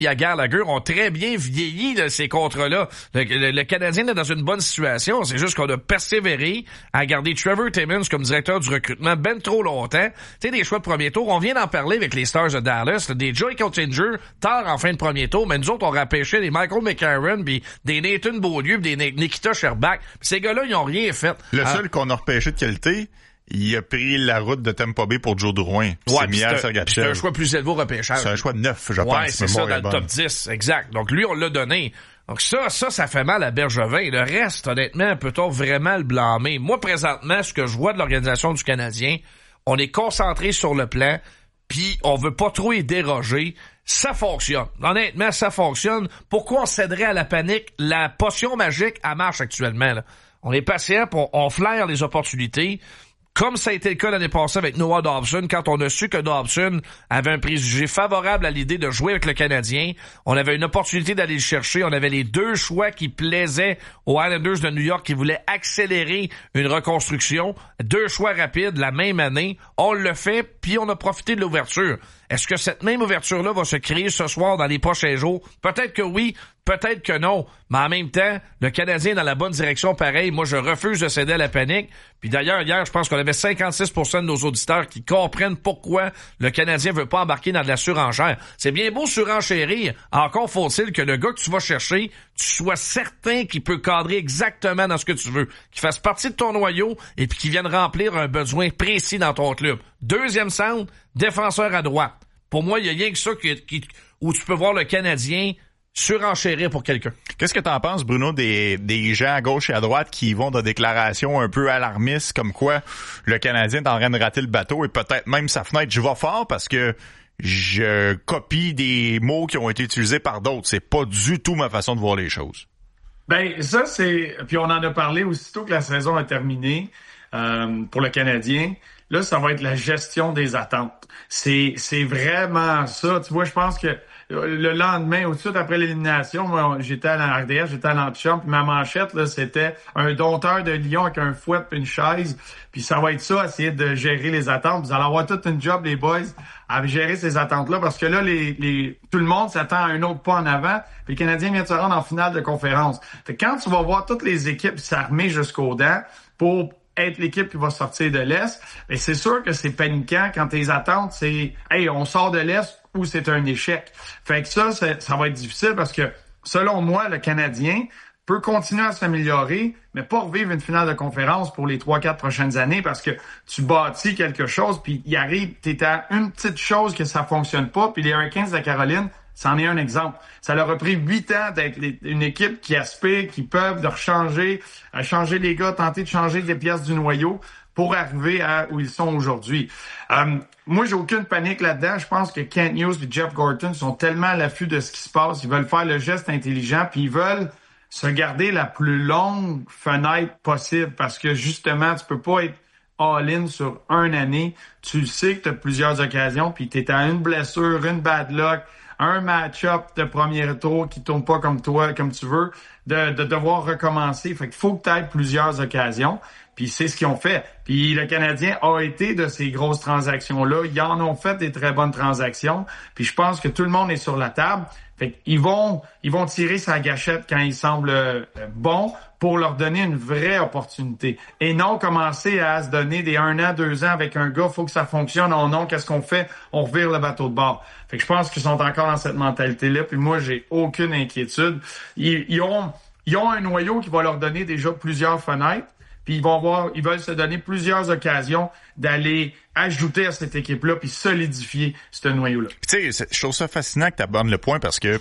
Gallagher ont très bien vieilli là, ces contrats-là. Le Canadien est dans une bonne situation. C'est juste qu'on a persévéré à garder Trevor Timmins comme directeur du recrutement ben trop longtemps. Tu sais, des choix de premier tour, on vient d'en parler avec les Stars de Dallas, là, des Joey Cottinger tard en fin de premier tour, mais nous autres, on repêché des Michael McCarron, puis des Nathan Beaulieu, puis des Nikita Sherbak. Pis ces gars-là, ils ont rien fait. Le seul qu'on a repêché de qualité, il a pris la route de Tampa Bay pour Joe Drouin. C'est un choix plus élevé au repêchage. C'est un choix de 9, je pense. Ouais, c'est ça, dans le top 10. Exact. Donc, lui, on l'a donné. Donc, ça fait mal à Bergevin. Le reste, honnêtement, peut-on vraiment le blâmer? Moi, présentement, ce que je vois de l'organisation du Canadien, on est concentré sur le plan, puis on veut pas trop y déroger. Ça fonctionne. Honnêtement, ça fonctionne. Pourquoi on céderait à la panique? La potion magique, elle marche actuellement, là. On est patient, on flaire les opportunités. Comme ça a été le cas l'année passée avec Noah Dobson, quand on a su que Dobson avait un préjugé favorable à l'idée de jouer avec le Canadien, on avait une opportunité d'aller le chercher, on avait les deux choix qui plaisaient aux Islanders de New York qui voulaient accélérer une reconstruction, deux choix rapides la même année, on le fait, puis on a profité de l'ouverture. Est-ce que cette même ouverture-là va se créer ce soir dans les prochains jours? Peut-être que oui, peut-être que non. Mais en même temps, le Canadien est dans la bonne direction pareil. Moi, je refuse de céder à la panique. Puis d'ailleurs, hier, je pense qu'on avait 56% de nos auditeurs qui comprennent pourquoi le Canadien veut pas embarquer dans de la surenchère. C'est bien beau surenchérir. Encore faut-il que le gars que tu vas chercher, tu sois certain qu'il peut cadrer exactement dans ce que tu veux. Qu'il fasse partie de ton noyau et puis qu'il vienne remplir un besoin précis dans ton club. Deuxième centre, défenseur à droite. Pour moi, il y a rien que ça où tu peux voir le Canadien surenchérir pour quelqu'un. Qu'est-ce que t'en penses, Bruno, des gens à gauche et à droite qui vont de déclarations un peu alarmistes comme quoi le Canadien est en train de rater le bateau et peut-être même sa fenêtre? Je vais fort parce que je copie des mots qui ont été utilisés par d'autres. C'est pas du tout ma façon de voir les choses. Ben, ça, c'est... Puis on en a parlé aussitôt que la saison a terminé pour le Canadien. Là, ça va être la gestion des attentes. C'est vraiment ça. Tu vois, je pense que le lendemain, ou tout de suite après l'élimination, moi, j'étais à la RDS, j'étais à l'antichambre, puis ma manchette, là, c'était un dompteur de lion avec un fouet et une chaise. Puis ça va être ça, essayer de gérer les attentes. Vous allez avoir toute une job, les boys, à gérer ces attentes-là, parce que là, tout le monde s'attend à un autre pas en avant, puis le Canadien vient de se rendre en finale de conférence. Fait que quand tu vas voir toutes les équipes s'armer jusqu'aux dents pour être l'équipe qui va sortir de l'Est, mais c'est sûr que c'est paniquant quand tes attentes, c'est « Hey, on sort de l'Est » ou c'est un échec. Fait que ça va être difficile parce que, selon moi, le Canadien peut continuer à s'améliorer, mais pas revivre une finale de conférence pour les 3-4 prochaines années parce que tu bâtis quelque chose, puis il arrive, t'es à une petite chose que ça fonctionne pas, puis les Hurricanes de la Caroline, c'en est un exemple. Ça leur a pris 8 ans d'être une équipe qui aspire, qui peuvent de changer les gars, tenter de changer les pièces du noyau pour arriver à où ils sont aujourd'hui. Moi, j'ai aucune panique là-dedans. Je pense que Kent Hughes et Jeff Gorton sont tellement à l'affût de ce qui se passe. Ils veulent faire le geste intelligent, puis ils veulent se garder la plus longue fenêtre possible parce que, justement, tu peux pas être all-in sur une année. Tu sais que tu as plusieurs occasions, puis tu es à une blessure, une bad luck, un match-up de premier tour qui tourne pas comme toi, comme tu veux, de devoir recommencer. Fait qu'il faut que tu aies plusieurs occasions. Puis c'est ce qu'ils ont fait. Puis le Canadien a été de ces grosses transactions-là. Ils en ont fait des très bonnes transactions. Puis je pense que tout le monde est sur la table. Fait qu'ils vont tirer sa gâchette quand il semble bon pour leur donner une vraie opportunité. Et non commencer à se donner des 1 an, 2 ans avec un gars, faut que ça fonctionne. Oh non, qu'est-ce qu'on fait? On revire le bateau de bord. Fait que je pense qu'ils sont encore dans cette mentalité-là. Puis moi, j'ai aucune inquiétude. Ils ont un noyau qui va leur donner déjà plusieurs fenêtres. Puis ils veulent se donner plusieurs occasions d'aller ajouter à cette équipe-là puis solidifier ce noyau-là. Tu sais, je trouve ça fascinant que tu abordes le point parce que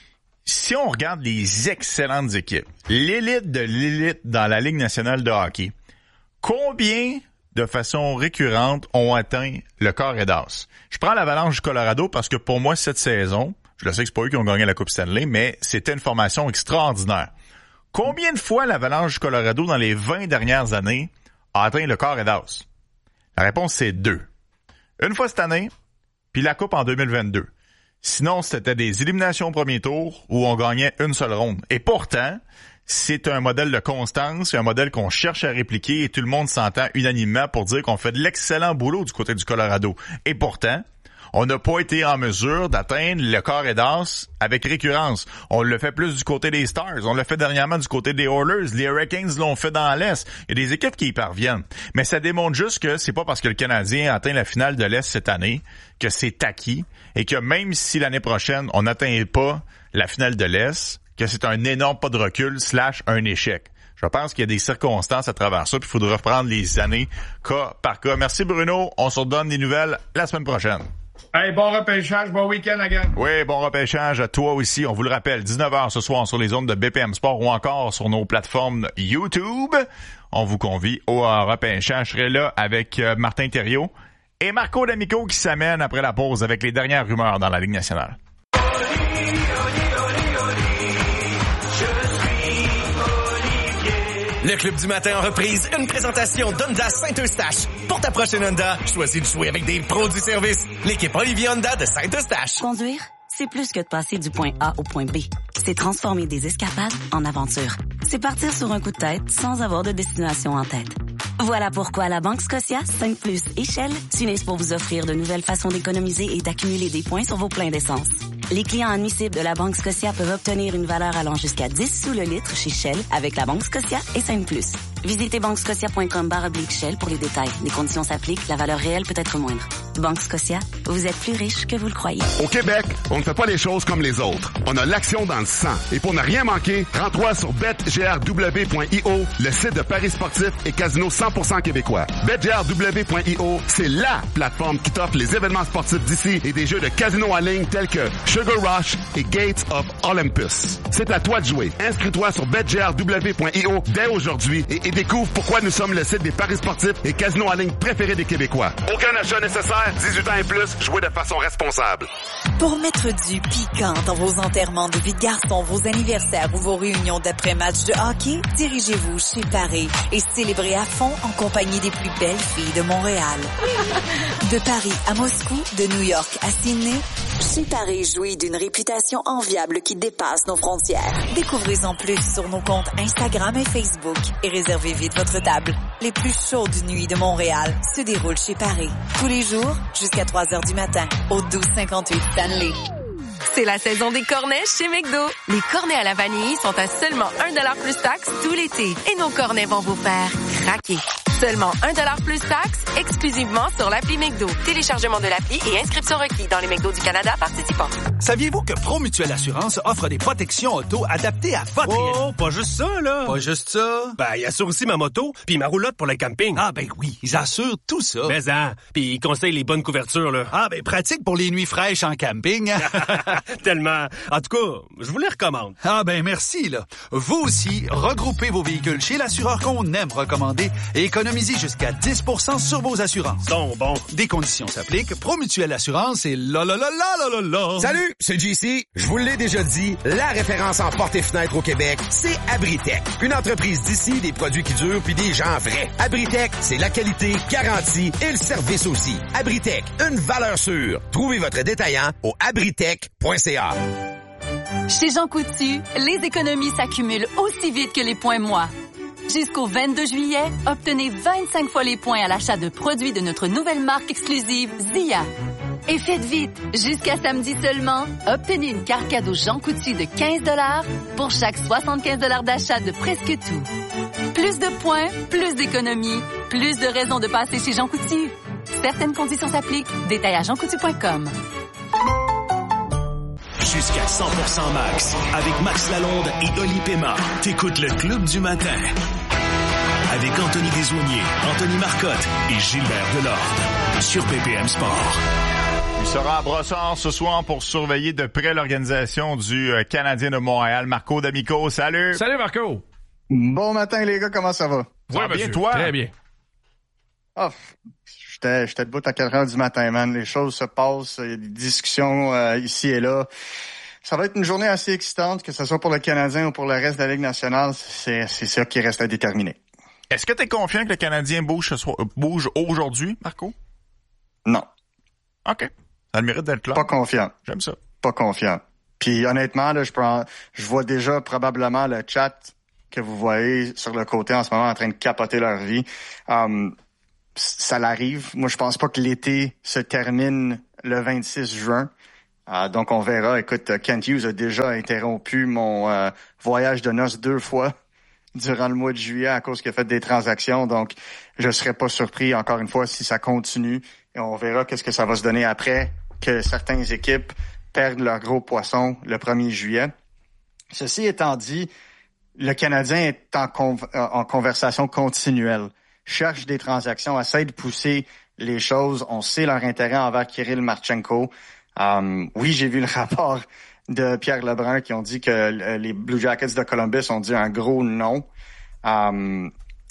si on regarde les excellentes équipes, l'élite de l'élite dans la Ligue nationale de hockey, combien de façon récurrente ont atteint le carré d'as? Je prends l'Avalanche du Colorado parce que pour moi, cette saison, je le sais que c'est pas eux qui ont gagné la Coupe Stanley, mais c'était une formation extraordinaire. Combien de fois l'Avalanche du Colorado dans les 20 dernières années a atteint le carré d'as? La réponse, c'est 2. Une fois cette année, puis la Coupe en 2022. Sinon, c'était des éliminations au premier tour où on gagnait une seule ronde. Et pourtant, c'est un modèle de constance, c'est un modèle qu'on cherche à répliquer et tout le monde s'entend unanimement pour dire qu'on fait de l'excellent boulot du côté du Colorado. Et pourtant, on n'a pas été en mesure d'atteindre le carré d'as avec récurrence. On le fait plus du côté des Stars. On l'a fait dernièrement du côté des Oilers. Les Hurricanes l'ont fait dans l'Est. Il y a des équipes qui y parviennent. Mais ça démontre juste que c'est pas parce que le Canadien a atteint la finale de l'Est cette année que c'est acquis et que même si l'année prochaine, on n'atteint pas la finale de l'Est, que c'est un énorme pas de recul / un échec. Je pense qu'il y a des circonstances à travers ça, puis il faudra reprendre les années cas par cas. Merci Bruno, on se redonne des nouvelles la semaine prochaine. Hey, bon repêchage, bon week-end à gang. Oui, bon repêchage à toi aussi. On vous le rappelle, 19h ce soir sur les ondes de BPM Sport ou encore sur nos plateformes YouTube. On vous convie au repêchage. Je serai là avec Martin Thériault et Marco D'Amico qui s'amène après la pause avec les dernières rumeurs dans la Ligue nationale. Le Club du matin en reprise, une présentation d'Honda Saint-Eustache. Pour ta prochaine Honda, choisis de jouer avec des pros du service. L'équipe Olivier Honda de Saint-Eustache. Conduire, c'est plus que de passer du point A au point B. C'est transformer des escapades en aventures. C'est partir sur un coup de tête sans avoir de destination en tête. Voilà pourquoi la Banque Scotia, Saint-Plus et Shell s'unissent pour vous offrir de nouvelles façons d'économiser et d'accumuler des points sur vos pleins d'essence. Les clients admissibles de la Banque Scotia peuvent obtenir une valeur allant jusqu'à 10 sous le litre chez Shell avec la Banque Scotia et Saint-Plus. Visitez banquescotia.com/Shell pour les détails. Les conditions s'appliquent, la valeur réelle peut être moindre. Banque Scotia, vous êtes plus riche que vous le croyez. Au Québec, on ne fait pas les choses comme les autres. On a l'action dans le sang. Et pour ne rien manquer, rends-toi sur betgrw.io, le site de paris sportifs et casino 100% québécois. betgrw.io, c'est LA plateforme qui t'offre les événements sportifs d'ici et des jeux de casino en ligne tels que Sugar Rush et Gates of Olympus. C'est à toi de jouer. Inscris-toi sur betgrw.io dès aujourd'hui et découvre pourquoi nous sommes le site des paris sportifs et casinos en ligne préférés des Québécois. Aucun achat nécessaire, 18 ans et plus, jouez de façon responsable. Pour mettre du piquant dans vos enterrements de vie de garçon, vos anniversaires ou vos réunions d'après-match de hockey, dirigez-vous chez Paris et célébrez à fond en compagnie des plus belles filles de Montréal. De Paris à Moscou, de New York à Sydney, chez Paris jouit d'une réputation enviable qui dépasse nos frontières. Découvrez-en plus sur nos comptes Instagram et Facebook et réservez vite votre table. Les plus chaudes nuits de Montréal se déroulent chez Paris. Tous les jours, jusqu'à 3h du matin, au 1258 Stanley. C'est la saison des cornets chez McDo. Les cornets à la vanille sont à seulement 1$ plus taxe tout l'été. Et nos cornets vont vous faire craquer. Seulement 1$ plus taxe, exclusivement sur l'appli McDo. Téléchargement de l'appli et inscription requis dans les McDo du Canada participants. Saviez-vous que ProMutuelle Assurance offre des protections auto adaptées à votre... Oh, pas juste ça, là. Pas juste ça. Ben, il assure aussi ma moto puis ma roulotte pour le camping. Ah, ben oui, ils assurent tout ça. Mais puis ils conseillent les bonnes couvertures, là. Ah, ben pratique pour les nuits fraîches en camping. Tellement. En tout cas, je vous les recommande. Ah, ben merci, là. Vous aussi, regroupez vos véhicules chez l'assureur qu'on aime recommander et économisez jusqu'à 10% sur vos assurances. Bon. Des conditions s'appliquent. ProMutuelle Assurance et la. Salut, c'est JC. Je vous l'ai déjà dit, la référence en portes et fenêtres au Québec, c'est Abritech. Une entreprise d'ici, des produits qui durent puis des gens vrais. Abritech, c'est la qualité, garantie et le service aussi. Abritech, une valeur sûre. Trouvez votre détaillant au abritech.ca. Chez Jean Coutu, les économies s'accumulent aussi vite que les points moi. Jusqu'au 22 juillet, obtenez 25 fois les points à l'achat de produits de notre nouvelle marque exclusive Zia. Et faites vite, jusqu'à samedi seulement, obtenez une carte cadeau Jean Coutu de 15$ pour chaque 75$ d'achat de presque tout. Plus de points, plus d'économies, plus de raisons de passer chez Jean Coutu. Certaines conditions s'appliquent. Détails à jeancoutu.com. Jusqu'à 100% max. Avec Max Lalonde et Oli Pema. T'écoutes le Club du matin. Avec Anthony Desaulniers, Anthony Marcotte et Gilbert Delorde. Sur BPM Sport. Il sera à Brossard ce soir pour surveiller de près l'organisation du Canadien de Montréal. Marco D'Amico, salut! Salut Marco! Bon matin les gars, comment ça va? Ouais, bien toi? Très bien. Oh, j'étais debout à 4h du matin, man. Les choses se passent, il y a des discussions ici et là. Ça va être une journée assez excitante, que ce soit pour le Canadien ou pour le reste de la Ligue nationale. C'est ça qui reste à déterminer. Est-ce que tu es confiant que le Canadien bouge aujourd'hui, Marco? Non. OK. Ça a le mérite d'être là. Pas confiant. J'aime ça. Pas confiant. Puis honnêtement, là, je vois déjà probablement le chat que vous voyez sur le côté en ce moment en train de capoter leur vie. Ça l'arrive. Moi, je pense pas que l'été se termine le 26 juin. Donc, on verra. Écoute, Kent Hughes a déjà interrompu mon voyage de noces 2 fois durant le mois de juillet à cause qu'il a fait des transactions. Donc, je serais pas surpris, encore une fois, si ça continue. Et on verra qu'est-ce que ça va se donner après que certaines équipes perdent leur gros poisson le 1er juillet. Ceci étant dit, le Canadien est en conversation continuelle. Cherche des transactions, essaie de pousser les choses. On sait leur intérêt envers Kirill Marchenko. Oui, j'ai vu le rapport de Pierre Lebrun qui ont dit que les Blue Jackets de Columbus ont dit un gros non. Je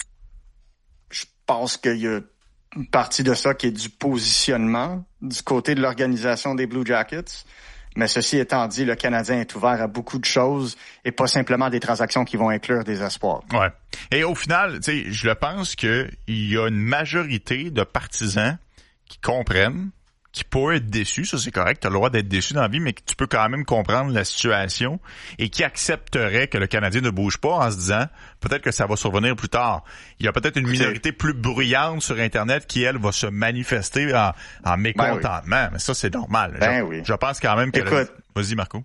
pense qu'il y a une partie de ça qui est du positionnement du côté de l'organisation des Blue Jackets. Mais ceci étant dit, le Canadien est ouvert à beaucoup de choses et pas simplement des transactions qui vont inclure des espoirs. Ouais. Et au final, tu sais, je le pense qu'il y a une majorité de partisans qui comprennent, qui peuvent être déçus, ça c'est correct, tu as le droit d'être déçu dans la vie, mais que tu peux quand même comprendre la situation et qui accepterait que le Canadien ne bouge pas en se disant peut-être que ça va survenir plus tard. Il y a peut-être une minorité plus bruyante sur Internet qui, elle, va se manifester en mécontentement, mais ça c'est normal. Je pense quand même que... Écoute, vas-y Marco.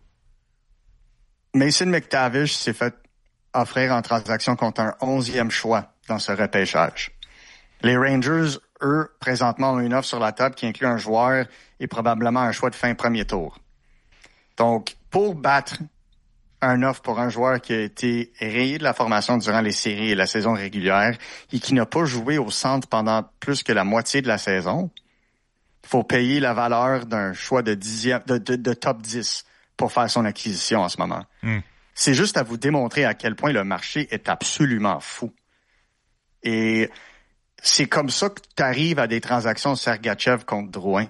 Mason McTavish s'est fait offrir en transaction contre un 11e choix dans ce repêchage. Les Rangers, eux, présentement, ont une offre sur la table qui inclut un joueur et probablement un choix de fin premier tour. Donc, pour battre un offre pour un joueur qui a été rayé de la formation durant les séries et la saison régulière et qui n'a pas joué au centre pendant plus que la moitié de la saison, il faut payer la valeur d'un choix de top 10 pour faire son acquisition en ce moment. C'est juste à vous démontrer à quel point le marché est absolument fou. Et c'est comme ça que tu arrives à des transactions Sergachev contre Drouin.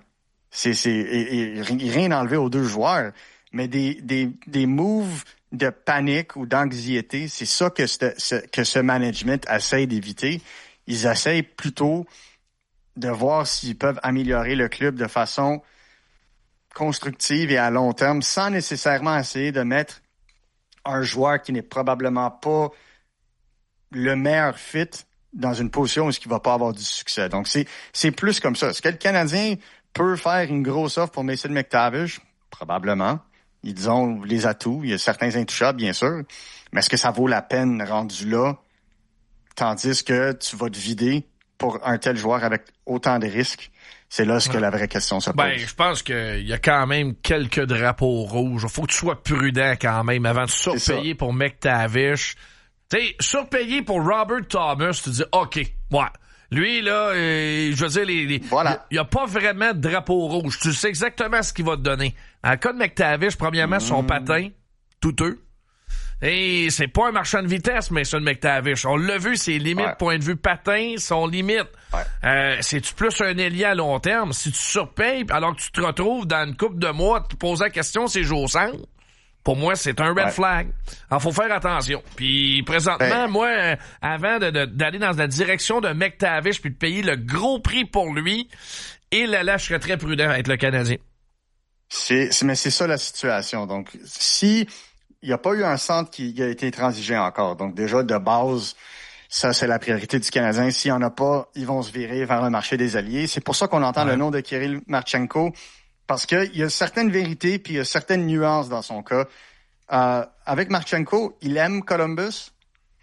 Et rien enlevé aux deux joueurs, mais des moves de panique ou d'anxiété, c'est ça que ce management essaie d'éviter. Ils essayent plutôt de voir s'ils peuvent améliorer le club de façon constructive et à long terme, sans nécessairement essayer de mettre un joueur qui n'est probablement pas le meilleur fit dans une position où il va pas avoir du succès. Donc, c'est plus comme ça. Est-ce que le Canadien peut faire une grosse offre pour Mason McTavish? Probablement. Ils ont les atouts. Il y a certains intouchables, bien sûr. Mais est-ce que ça vaut la peine rendu là? Tandis que tu vas te vider pour un tel joueur avec autant de risques. C'est là que la vraie question se pose. Ben, je pense qu'il y a quand même quelques drapeaux rouges. Il faut que tu sois prudent quand même avant de surpayer pour McTavish. Tu sais, surpayé pour Robert Thomas, tu dis, OK, ouais. Lui, là, je veux dire, voilà. Il n'y a pas vraiment de drapeau rouge. Tu sais exactement ce qu'il va te donner. Dans le cas de McTavish, premièrement, son patin, douteux. Et c'est pas un marchand de vitesse, mais c'est un McTavish. On l'a vu, ses limites, point de vue patin, sont limites. C'est-tu plus un ailier à long terme? Si tu surpayes, alors que tu te retrouves dans une couple de mois, tu te poses la question, c'est jour 5. Pour moi, c'est un red flag. Alors, faut faire attention. Puis, présentement, moi, avant d'aller dans la direction de McTavish puis de payer le gros prix pour lui, et là, je serais très prudent avec le Canadien. Mais c'est ça la situation. Donc, si il n'y a pas eu un centre qui a été transigé encore, donc déjà, de base, ça, c'est la priorité du Canadien. S'il n'y en a pas, ils vont se virer vers le marché des alliés. C'est pour ça qu'on entend le nom de Kirill Marchenko. Parce qu'il y a certaines vérités puis il y a certaines nuances dans son cas. Avec Marchenko, il aime Columbus.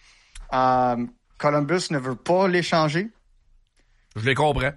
Columbus ne veut pas l'échanger. Je les comprends.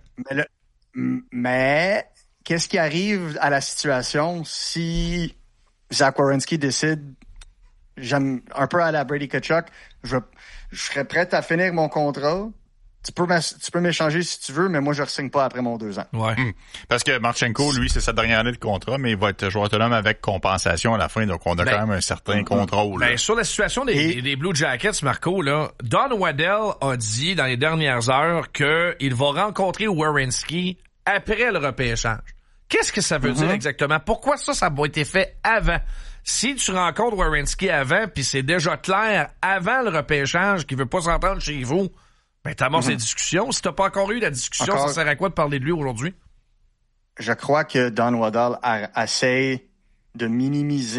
Mais qu'est-ce qui arrive à la situation si Zach Werenski décide, j'aime un peu à la Brady Tkachuk, je serais prêt à finir mon contrat. Tu peux m'échanger si tu veux, mais moi, je ne re-signe pas après mon 2 ans. Ouais. Parce que Marchenko, lui, c'est sa dernière année de contrat, mais il va être joueur autonome avec compensation à la fin, donc on a quand même un certain contrôle. Ben, sur la situation des Blue Jackets, Marco, là, Don Waddell a dit dans les dernières heures qu'il va rencontrer Werenski après le repêchage. Qu'est-ce que ça veut dire exactement? Pourquoi ça a été fait avant? Si tu rencontres Werenski avant, puis c'est déjà clair avant le repêchage qu'il veut pas s'entendre chez vous, ben, t'amorces les discussions. Si t'as pas encore eu la discussion, ça sert à quoi de parler de lui aujourd'hui? Je crois que Don Waddell essaie de minimiser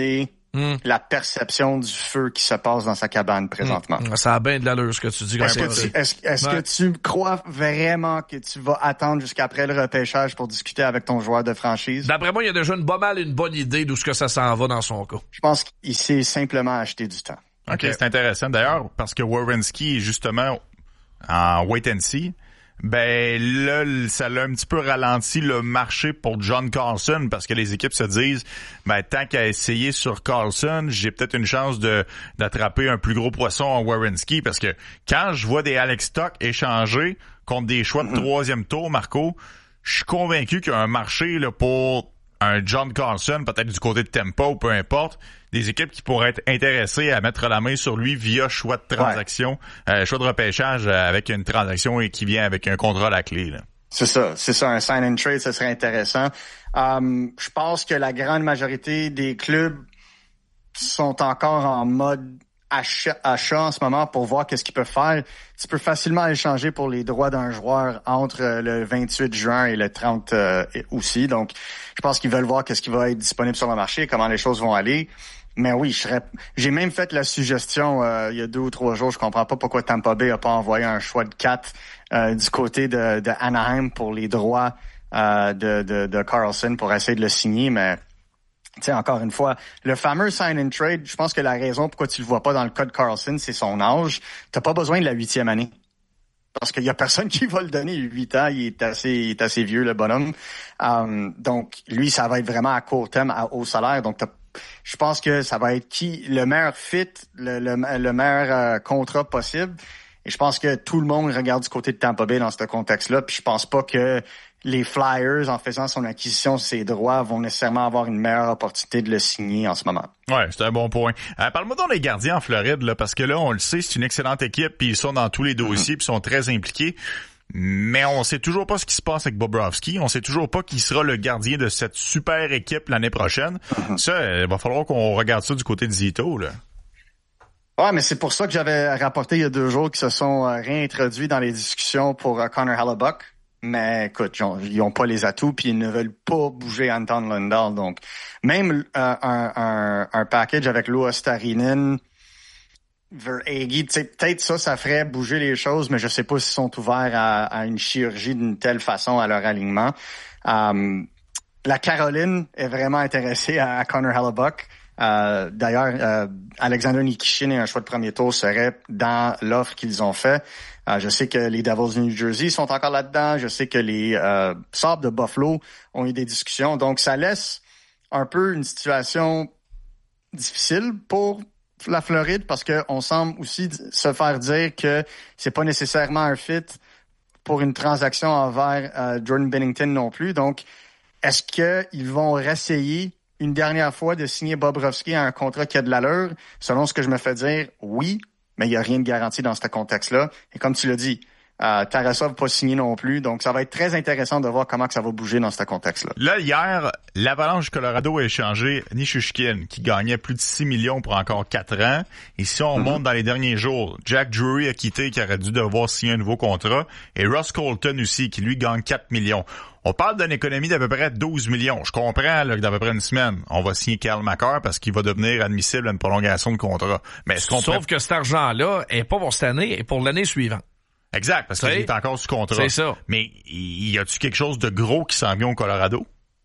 la perception du feu qui se passe dans sa cabane présentement. Ça a bien de l'allure, ce que tu dis. Est-ce que tu crois vraiment que tu vas attendre jusqu'après le repêchage pour discuter avec ton joueur de franchise? D'après moi, il y a déjà une bonne idée d'où ce que ça s'en va dans son cas. Je pense qu'il s'est simplement acheté du temps. OK, c'est intéressant. D'ailleurs, parce que Werenski est justement en wait and see, ben là, ça l'a un petit peu ralenti le marché pour John Carlson parce que les équipes se disent, ben tant qu'à essayer sur Carlson, j'ai peut-être une chance d'attraper un plus gros poisson en Werenski parce que quand je vois des Alex Stock échanger contre des choix de troisième tour, Marco, je suis convaincu qu'il y a un marché là pour un John Carlson, peut-être du côté de Tampa ou peu importe, des équipes qui pourraient être intéressées à mettre la main sur lui via choix de transaction, choix de repêchage avec une transaction et qui vient avec un contrat à la clé. Là. C'est ça, un sign and trade, ça serait intéressant. Je pense que la grande majorité des clubs sont encore en mode achat en ce moment pour voir qu'est-ce qu'ils peuvent faire. Tu peux facilement échanger pour les droits d'un joueur entre le 28 juin et le 30 aussi. Donc, je pense qu'ils veulent voir qu'est-ce qui va être disponible sur le marché, comment les choses vont aller. Mais oui, j'ai même fait la suggestion il y a 2 ou 3 jours. Je comprends pas pourquoi Tampa Bay a pas envoyé un choix de 4 du côté de Anaheim pour les droits de Carlson pour essayer de le signer, mais tu sais, encore une fois, le fameux sign and trade, je pense que la raison pourquoi tu le vois pas dans le cas de Carlson, c'est son âge. T'as pas besoin de la 8e année. Parce qu'il y a personne qui va le donner 8 ans. Il est assez vieux, le bonhomme. Donc, lui, ça va être vraiment à court terme, à haut salaire. Donc, je pense que ça va être le meilleur fit, le meilleur contrat possible. Et je pense que tout le monde regarde du côté de Tampa Bay dans ce contexte-là. Puis je pense pas que les Flyers, en faisant son acquisition de ses droits, vont nécessairement avoir une meilleure opportunité de le signer en ce moment. Ouais, c'est un bon point. Parle-moi donc des gardiens en Floride, là, parce que là, on le sait, c'est une excellente équipe, puis ils sont dans tous les dossiers, puis ils sont très impliqués. Mais on sait toujours pas ce qui se passe avec Bobrovsky. On sait toujours pas qui sera le gardien de cette super équipe l'année prochaine. Ça, il va falloir qu'on regarde ça du côté de Zito, là. Ouais, mais c'est pour ça que j'avais rapporté il y a 2 jours qu'ils se sont réintroduits dans les discussions pour Connor Hellebuyck. Mais écoute, ils ont pas les atouts puis ils ne veulent pas bouger Anton Lundell. Donc, même un package avec Louis Starinen, Verhaeghe, peut-être ça ferait bouger les choses, mais je sais pas s'ils sont ouverts à une chirurgie d'une telle façon à leur alignement. La Caroline est vraiment intéressée à Connor Hellebuyck. D'ailleurs, Alexander Nikishin et un choix de premier tour seraient dans l'offre qu'ils ont fait. Je sais que les Devils de New Jersey sont encore là-dedans. Je sais que les Sabres de Buffalo ont eu des discussions. Donc, ça laisse un peu une situation difficile pour la Floride parce que on semble aussi se faire dire que c'est pas nécessairement un fit pour une transaction envers Jordan Binnington non plus. Donc, est-ce qu'ils vont réessayer une dernière fois de signer Bobrovsky à un contrat qui a de l'allure? Selon ce que je me fais dire, oui, mais il n'y a rien de garanti dans ce contexte-là. Et comme tu l'as dit, Tarasov pas signé non plus. Donc, ça va être très intéressant de voir comment que ça va bouger dans ce contexte-là. Là, hier, l'Avalanche du Colorado a échangé Nichushkin, qui gagnait plus de 6 millions pour encore 4 ans. Et si on monte dans les derniers jours, Jack Drury a quitté, qui aurait dû devoir signer un nouveau contrat. Et Ross Colton aussi, qui lui gagne 4 millions. On parle d'une économie d'à peu près 12 millions. Je comprends là, que d'à peu près une semaine, on va signer Kyle McCarr parce qu'il va devenir admissible à une prolongation de contrat. Mais sauf que cet argent-là est pas pour cette année, est pour l'année suivante. Exact, parce qu'il est encore sous contrat. C'est ça. Mais y a-tu quelque chose de gros qui s'en vient au Colorado?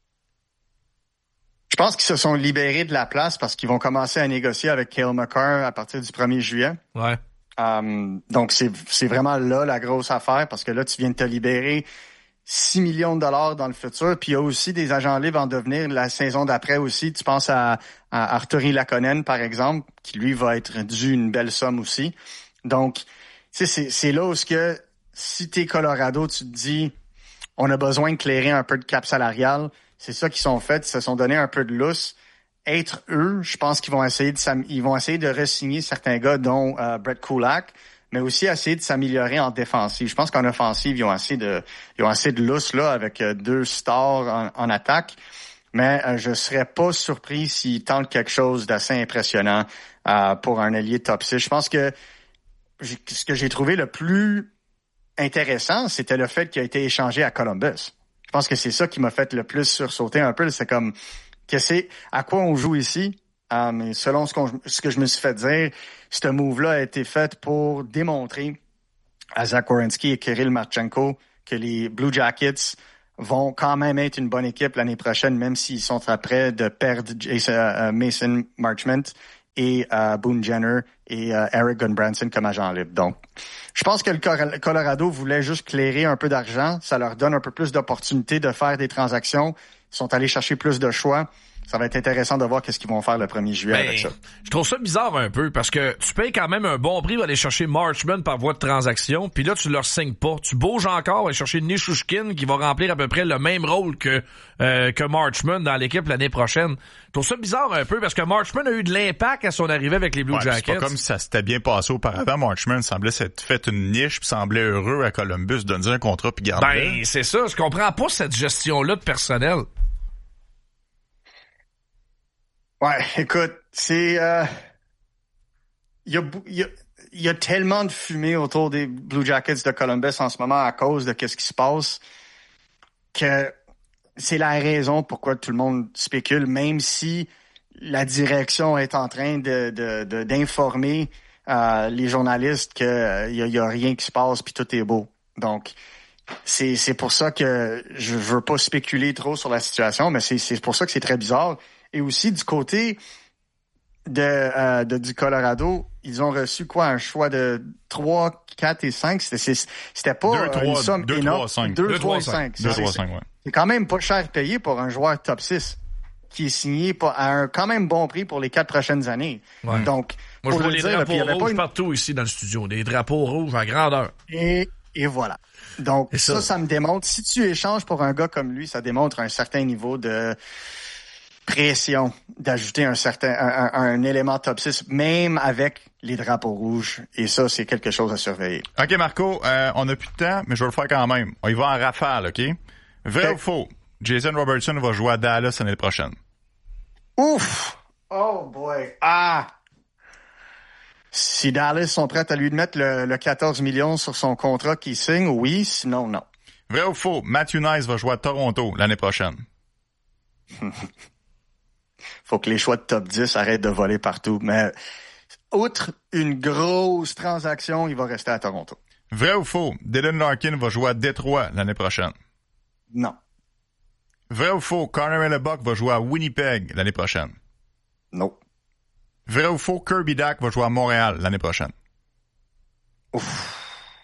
Je pense qu'ils se sont libérés de la place parce qu'ils vont commencer à négocier avec Kyle McCarr à partir du 1er juillet. Ouais. Donc, c'est vraiment là la grosse affaire parce que là, tu viens de te libérer 6 millions de dollars dans le futur. Puis il y a aussi des agents libres en devenir la saison d'après aussi. Tu penses à Artturi Lakonen, par exemple, qui lui va être dû une belle somme aussi. Donc, tu sais, c'est là où si t'es Colorado, tu te dis on a besoin de clairer un peu de cap salarial. C'est ça qu'ils sont faits. Ils se sont donné un peu de lousse. Être eux, je pense qu'ils vont essayer de re-signer certains gars, dont Brett Kulak, mais aussi essayer de s'améliorer en défensive. Je pense qu'en offensive, ils ont assez de lousse là avec 2 stars en attaque. Mais je serais pas surpris s'ils tentent quelque chose d'assez impressionnant pour un allié top 6. Je pense que ce que j'ai trouvé le plus intéressant, c'était le fait qu'il a été échangé à Columbus. Je pense que c'est ça qui m'a fait le plus sursauter un peu. C'est comme, à quoi on joue ici? Mais selon ce que je me suis fait dire, ce move-là a été fait pour démontrer à Zach Werenski et Kirill Marchenko que les Blue Jackets vont quand même être une bonne équipe l'année prochaine, même s'ils sont après de perdre Mason Marchment et Boone Jenner et Eric Gunbranson comme agent libre. Donc, je pense que le Colorado voulait juste clairer un peu d'argent. Ça leur donne un peu plus d'opportunités de faire des transactions. Ils sont allés chercher plus de choix. Ça va être intéressant de voir qu'est-ce qu'ils vont faire le 1er juillet avec ça. Je trouve ça bizarre un peu parce que tu payes quand même un bon prix pour aller chercher Marchment par voie de transaction, puis là tu leur signes pas. Tu bouges encore pour aller chercher Nichushkin qui va remplir à peu près le même rôle que Marchment dans l'équipe l'année prochaine. Je trouve ça bizarre un peu parce que Marchment a eu de l'impact à son arrivée avec les Blue Jackets. C'est pas comme si ça s'était bien passé auparavant. Marchment semblait s'être fait une niche puis semblait heureux à Columbus de donner un contrat puis garder. Ben c'est ça, je comprends pas cette gestion-là de personnel. Ouais, écoute, c'est il y a tellement de fumée autour des Blue Jackets de Columbus en ce moment à cause de qu'est-ce qui se passe que c'est la raison pourquoi tout le monde spécule, même si la direction est en train d'informer les journalistes que y a rien qui se passe puis tout est beau. Donc c'est pour ça que je veux pas spéculer trop sur la situation, mais c'est pour ça que c'est très bizarre. Et aussi, du côté du Colorado, ils ont reçu un choix de 3, 4 et 5. C'était pas 2, 3, une somme 2, énorme. 3, 5. 2, 3 et 5. C'est quand même pas cher payé pour un joueur top 6 qui est signé à un quand même bon prix pour les 4 prochaines années. Ouais. Donc, moi, je vois les drapeaux rouges partout ici dans le studio. Des drapeaux rouges en grandeur. Et voilà. Donc, ça me démontre, si tu échanges pour un gars comme lui, ça démontre un certain niveau de pression d'ajouter un élément top 6, même avec les drapeaux rouges. Et ça, c'est quelque chose à surveiller. OK, Marco, on n'a plus de temps, mais je vais le faire quand même. On y va en rafale, OK? Vrai ou faux? Jason Robertson va jouer à Dallas l'année prochaine. Ouf! Oh boy! Si Dallas sont prêts à lui mettre le 14 millions sur son contrat qu'il signe, oui, sinon non. Vrai ou faux? Matthew Nice va jouer à Toronto l'année prochaine. Faut que les choix de top 10 arrêtent de voler partout. Mais outre une grosse transaction, il va rester à Toronto. Vrai ou faux? Dylan Larkin va jouer à Détroit l'année prochaine. Non. Vrai ou faux? Connor Hellebuck va jouer à Winnipeg l'année prochaine. Non. Vrai ou faux? Kirby Dach va jouer à Montréal l'année prochaine. Ouf.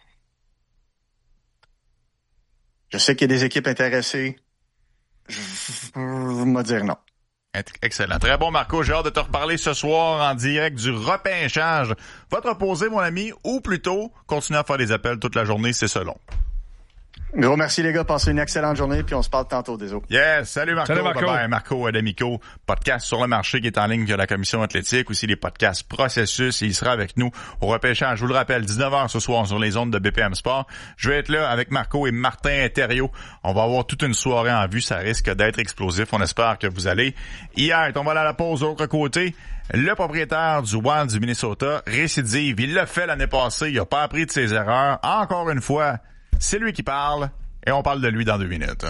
Je sais qu'il y a des équipes intéressées. Je vais dire non. Excellent. Très bon, Marco. J'ai hâte de te reparler ce soir en direct du repêchage. Va te reposer, mon ami, ou plutôt, continuer à faire des appels toute la journée, c'est selon. Gros merci, les gars. Passez une excellente journée, puis on se parle tantôt, désolé. Yes. Salut, Marco. Salut, Marco. Bye-bye. Marco D'Amico, podcast sur le marché qui est en ligne via la Commission athlétique, aussi les podcasts Processus, et il sera avec nous au repêchage. Je vous le rappelle, 19h ce soir sur les ondes de BPM Sport. Je vais être là avec Marco et Martin Thériault. On va avoir toute une soirée en vue. Ça risque d'être explosif. On espère que vous allez y être. On va aller à la pause de l'autre côté. Le propriétaire du Wild du Minnesota, récidive. Il l'a fait l'année passée. Il a pas appris de ses erreurs. Encore une fois, c'est lui qui parle et on parle de lui dans 2 minutes.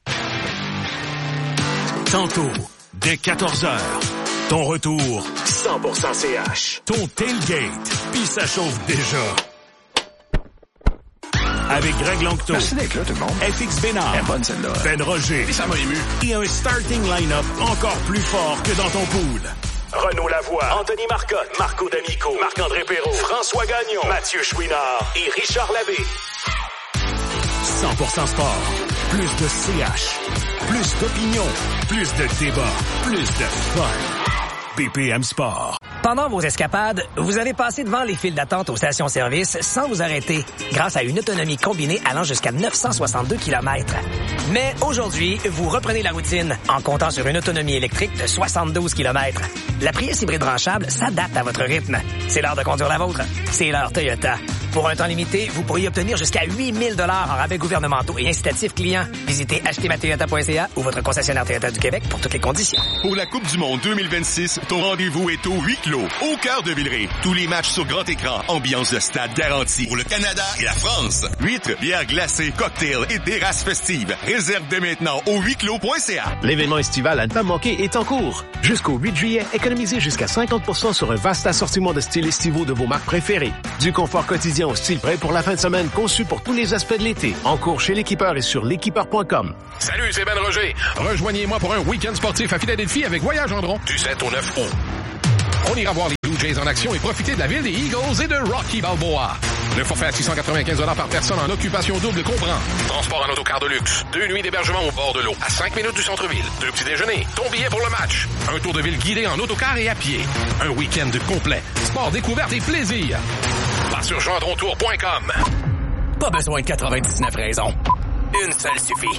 Tantôt, dès 14h, ton retour 100% CH. Ton tailgate, puis ça chauffe déjà. Avec Greg Longto, merci d'être là, tout le monde. FX Bénard, bonne celle-là. Ben Roger, et ça m'a ému. Et un starting line-up encore plus fort que dans ton pool. Renaud Lavoie, Anthony Marcotte, Marco D'Amico, Marc-André Perrault, François Gagnon, Mathieu Chouinard et Richard Labbé. 100% sport. Plus de CH. Plus d'opinion. Plus de débat. Plus de fun. BPM Sport. Pendant vos escapades, vous allez passer devant les files d'attente aux stations-service sans vous arrêter, grâce à une autonomie combinée allant jusqu'à 962 km. Mais aujourd'hui, vous reprenez la routine en comptant sur une autonomie électrique de 72 km. La Prius hybride branchable s'adapte à votre rythme. C'est l'heure de conduire la vôtre. C'est l'heure Toyota. Pour un temps limité, vous pourriez obtenir jusqu'à 8 000 $ en rabais gouvernementaux et incitatifs clients. Visitez achetermatoyota.ca ou votre concessionnaire Toyota du Québec pour toutes les conditions. Pour la Coupe du monde 2026, Ton rendez-vous est au huis clos, au cœur de Villeray. Tous les matchs sur grand écran, ambiance de stade garantie pour le Canada et la France. Huîtres, bières glacées, cocktails et terrasses festives. Réserve dès maintenant au huisclos.ca. L'événement estival à ne pas manquer est en cours. Jusqu'au 8 juillet, économisez jusqu'à 50% sur un vaste assortiment de styles estivaux de vos marques préférées. Du confort quotidien au style prêt pour la fin de semaine, conçu pour tous les aspects de l'été. En cours chez l'équipeur et sur l'équipeur.com. Salut, c'est Ben Roger. Rejoignez-moi pour un week-end sportif à Philadelphie avec Voyage Gendron du 7 au 9 août. On ira voir les Blue Jays en action et profiter de la ville des Eagles et de Rocky Balboa. Le forfait à $695 par personne en occupation double comprend transport en autocar de luxe, 2 nuits d'hébergement au bord de l'eau, à 5 minutes du centre-ville, 2 petits déjeuners, ton billet pour le match, un tour de ville guidé en autocar et à pied, un week-end complet, sport, découverte et plaisir. Va sur gendrontour.com. Pas besoin de 99 raisons. Une seule suffit.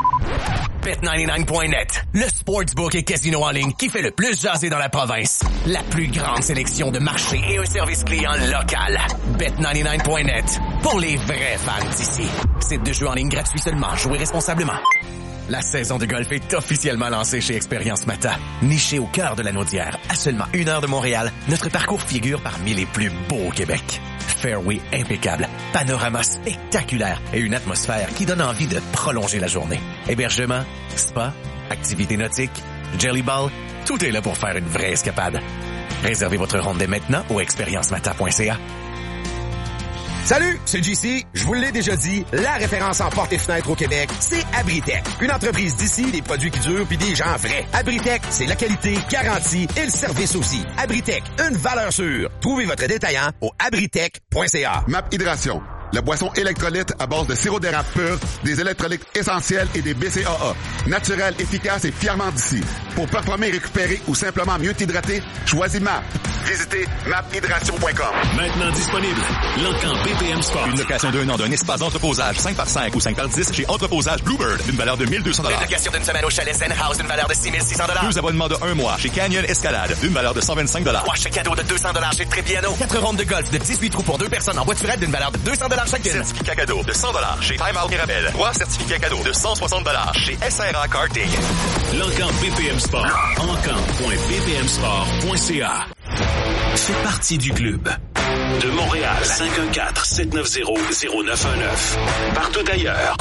Bet99.net, le sportsbook et casino en ligne qui fait le plus jaser dans la province. La plus grande sélection de marchés et un service client local. Bet99.net, pour les vrais fans d'ici. Site de jeu en ligne gratuit seulement. Jouez responsablement. La saison de golf est officiellement lancée chez Expérience Mata. Niché au cœur de la Naudière, à seulement 1 heure de Montréal, notre parcours figure parmi les plus beaux au Québec. Fairway impeccable, panorama spectaculaire et une atmosphère qui donne envie de prolonger la journée. Hébergement, spa, activités nautiques, jelly ball, tout est là pour faire une vraie escapade. Réservez votre ronde dès maintenant au expériencemata.ca. Salut, c'est JC. Je vous l'ai déjà dit, la référence en portes et fenêtres au Québec, c'est Abritech. Une entreprise d'ici, des produits qui durent puis des gens vrais. Abritech, c'est la qualité, garantie et le service aussi. Abritech, une valeur sûre. Trouvez votre détaillant au abritech.ca. MAP Hydration, la boisson électrolyte à base de sirop d'érable pur, des électrolytes essentiels et des BCAA. Naturel, efficace et fièrement d'ici. Pour performer, récupérer ou simplement mieux t'hydrater, choisis MAP. Visitez maphydration.com. Maintenant disponible, l'Encan BPM Sport. Une location d'1 an d'un espace d'entreposage 5x5 ou 5x10 chez Entreposage Bluebird d'une valeur de 1 200 $. Une location d'une semaine au chalet Zen House d'une valeur de 6 600 $. 2 abonnements de 1 mois chez Canyon Escalade d'une valeur de 125 $. 3 chèques cadeaux de 200 $ chez Trépiano. 4 rondes de golf de 18 trous pour 2 personnes en voiturette d'une valeur de 200 $ chacune. Certificat cadeau de 100 $ chez Time Out Mirabel. 3 certificats cadeaux de 160 $ chez SRA Karting. L'Encan BPM Sport. encan.bpmsport.ca. Fais partie du club. De Montréal, 514-790-0919. Partout ailleurs,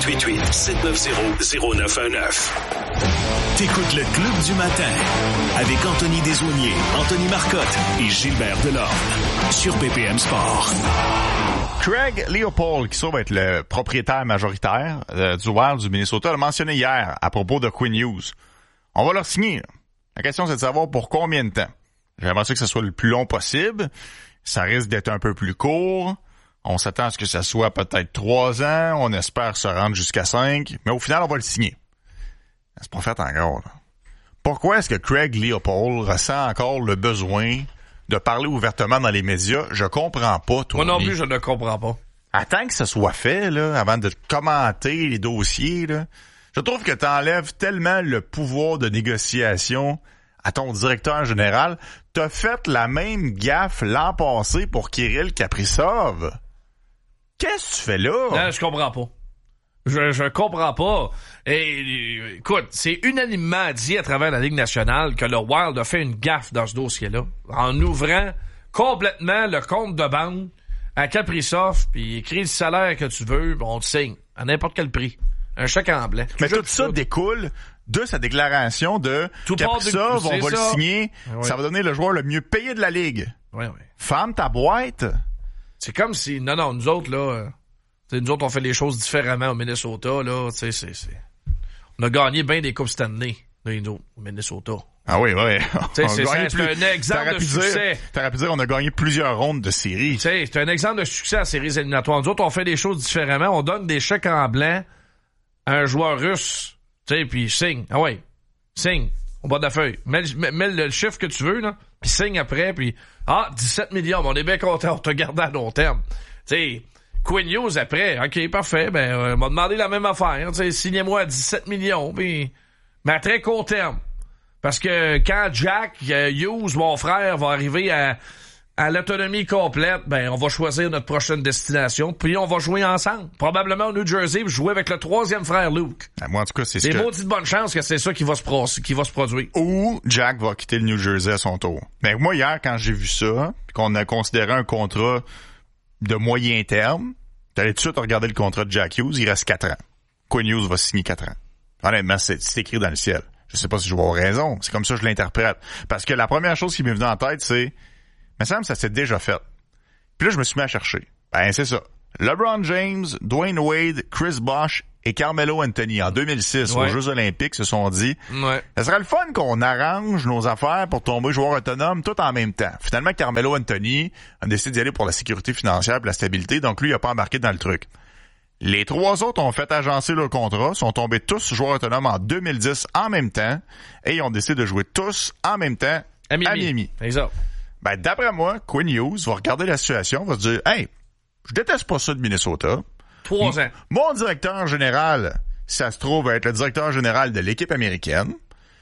1-888-790-0919. T'écoutes le Club du matin avec Anthony Desaulniers, Anthony Marcotte et Gilbert Delorme sur BPM Sport. Craig Leopold, qui va être le propriétaire majoritaire du Wild du Minnesota, l'a mentionné hier à propos de Quinn Hughes. On va leur signer. La question, c'est de savoir pour combien de temps. J'aimerais que ce soit le plus long possible. Ça risque d'être un peu plus court. On s'attend à ce que ça soit peut-être 3 ans. On espère se rendre jusqu'à 5. Mais au final, on va le signer. C'est pas fait encore, là. Pourquoi est-ce que Craig Leopold ressent encore le besoin de parler ouvertement dans les médias? Je comprends pas, toi. Moi non plus, je ne comprends pas. Attends que ça soit fait, là, avant de commenter les dossiers, là. Je trouve que t'enlèves tellement le pouvoir de négociation à ton directeur général. T'as fait la même gaffe l'an passé pour Kirill Kaprizov. Qu'est-ce que tu fais là? Non, je comprends pas. Je comprends pas. Et écoute, c'est unanimement dit à travers la Ligue nationale que le Wild a fait une gaffe dans ce dossier-là, en ouvrant complètement le compte de banque à Kaprizov, puis écrit le salaire que tu veux, on te signe à n'importe quel prix. Un chèque en blanc. Mais tout ça découle de sa déclaration de Kaprizov, on va le signer, ça va donner le joueur le mieux payé de la Ligue. Oui. Ferme ta boîte. C'est comme si, non, nous autres, là, nous autres, on fait les choses différemment au Minnesota, là, tu sais, on a gagné bien des Coupes Stanley, là, nous autres, au Minnesota. Ah oui. C'est un exemple de succès. T'aurais pu dire, on a gagné plusieurs rondes de séries. C'est un exemple de succès en séries éliminatoires. Nous autres, on fait des choses différemment. On donne des chèques en blanc à un joueur russe, tu sais, puis signe. Ah ouais, signe. On bat de la feuille. Mets le chiffre que tu veux, là, puis signe après, puis 17 millions, on est bien content, on t'a gardé à long terme. Tu sais, Quinn Hughes après, ok, parfait, on m'a demandé la même affaire, tu sais, signez-moi à 17 millions, mais à très court terme. Parce que quand Jack Hughes, mon frère, va arriver à à l'autonomie complète, ben on va choisir notre prochaine destination, puis on va jouer ensemble. Probablement au New Jersey, jouer avec le 3e frère Luke. Moi, en tout cas, c'est des maudites bonnes chances que c'est ça qui va se produire. Ou Jack va quitter le New Jersey à son tour. Mais moi, hier, quand j'ai vu ça, qu'on a considéré un contrat de moyen terme, t'allais tout de suite regarder le contrat de Jack Hughes, il reste 4 ans. Quinn Hughes va signer 4 ans. Honnêtement, c'est écrit dans le ciel. Je sais pas si je vais avoir raison. C'est comme ça que je l'interprète. Parce que la première chose qui m'est venue en tête, c'est... me semble que ça s'est déjà fait. Puis là, je me suis mis à chercher. Ben, c'est ça. LeBron James, Dwayne Wade, Chris Bosh et Carmelo Anthony, en 2006, aux Jeux Olympiques, se sont dit ça serait le fun qu'on arrange nos affaires pour tomber joueur autonome tout en même temps. Finalement, Carmelo Anthony a décidé d'y aller pour la sécurité financière et la stabilité, donc lui, il a pas embarqué dans le truc. Les 3 autres ont fait agencer leur contrat, sont tombés tous joueurs autonomes en 2010 en même temps, et ils ont décidé de jouer tous en même temps à Miami. Exact. Ben, d'après moi, Quinn Hughes va regarder la situation, va se dire, hey, je déteste pas ça de Minnesota. 3 ans. Mon directeur général, ça se trouve être le directeur général de l'équipe américaine.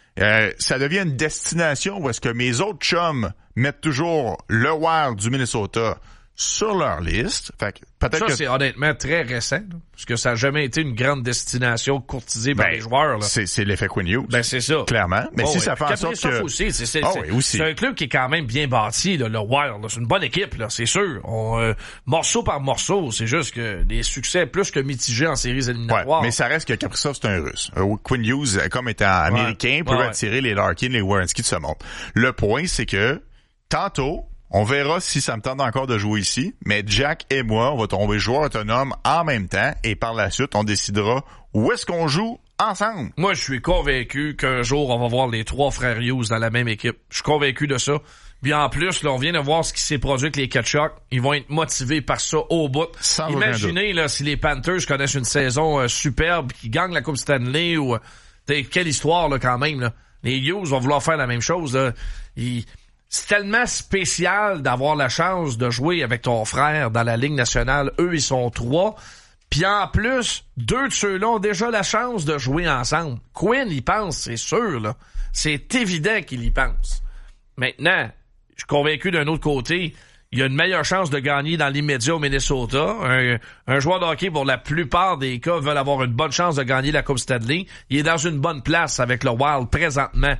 Ça devient une destination où est-ce que mes autres chums mettent toujours le Wild du Minnesota sur leur liste. Fait que peut-être ça, c'est honnêtement très récent, là, parce que ça n'a jamais été une grande destination courtisée par les joueurs. Là. C'est l'effet Quinn Hughes. Ben, c'est ça. Clairement. Mais si ça fait en sorte que... Aussi, c'est un club qui est quand même bien bâti, là, le Wild. Là. C'est une bonne équipe, là, c'est sûr. Morceau par morceau, c'est juste que les succès plus que mitigés en séries éliminatoires. Ouais, mais ça reste que Kaprizov, c'est un Russe. Quinn Hughes, comme étant américain, peut attirer les Larkin, les Werenski de ce monde. Le point, c'est que tantôt, on verra si ça me tente encore de jouer ici, mais Jack et moi, on va tomber joueur autonome en même temps et par la suite, on décidera où est-ce qu'on joue ensemble. Moi, je suis convaincu qu'un jour, on va voir les 3 frères Hughes dans la même équipe. Je suis convaincu de ça. Puis en plus, là, on vient de voir ce qui s'est produit avec les Kachuk. Ils vont être motivés par ça au bout. Imaginez là, si les Panthers connaissent une saison superbe, qui gagnent la Coupe Stanley ou... quelle histoire là quand même. Là. Les Hughes vont vouloir faire la même chose. Là. C'est tellement spécial d'avoir la chance de jouer avec ton frère dans la Ligue nationale. Eux, ils sont 3. Puis en plus, 2 de ceux-là ont déjà la chance de jouer ensemble. Quinn y pense, c'est sûr. Là. C'est évident qu'il y pense. Maintenant, je suis convaincu d'un autre côté, il y a une meilleure chance de gagner dans l'immédiat au Minnesota. Un joueur de hockey, pour la plupart des cas, veulent avoir une bonne chance de gagner la Coupe Stanley. Il est dans une bonne place avec le Wild présentement.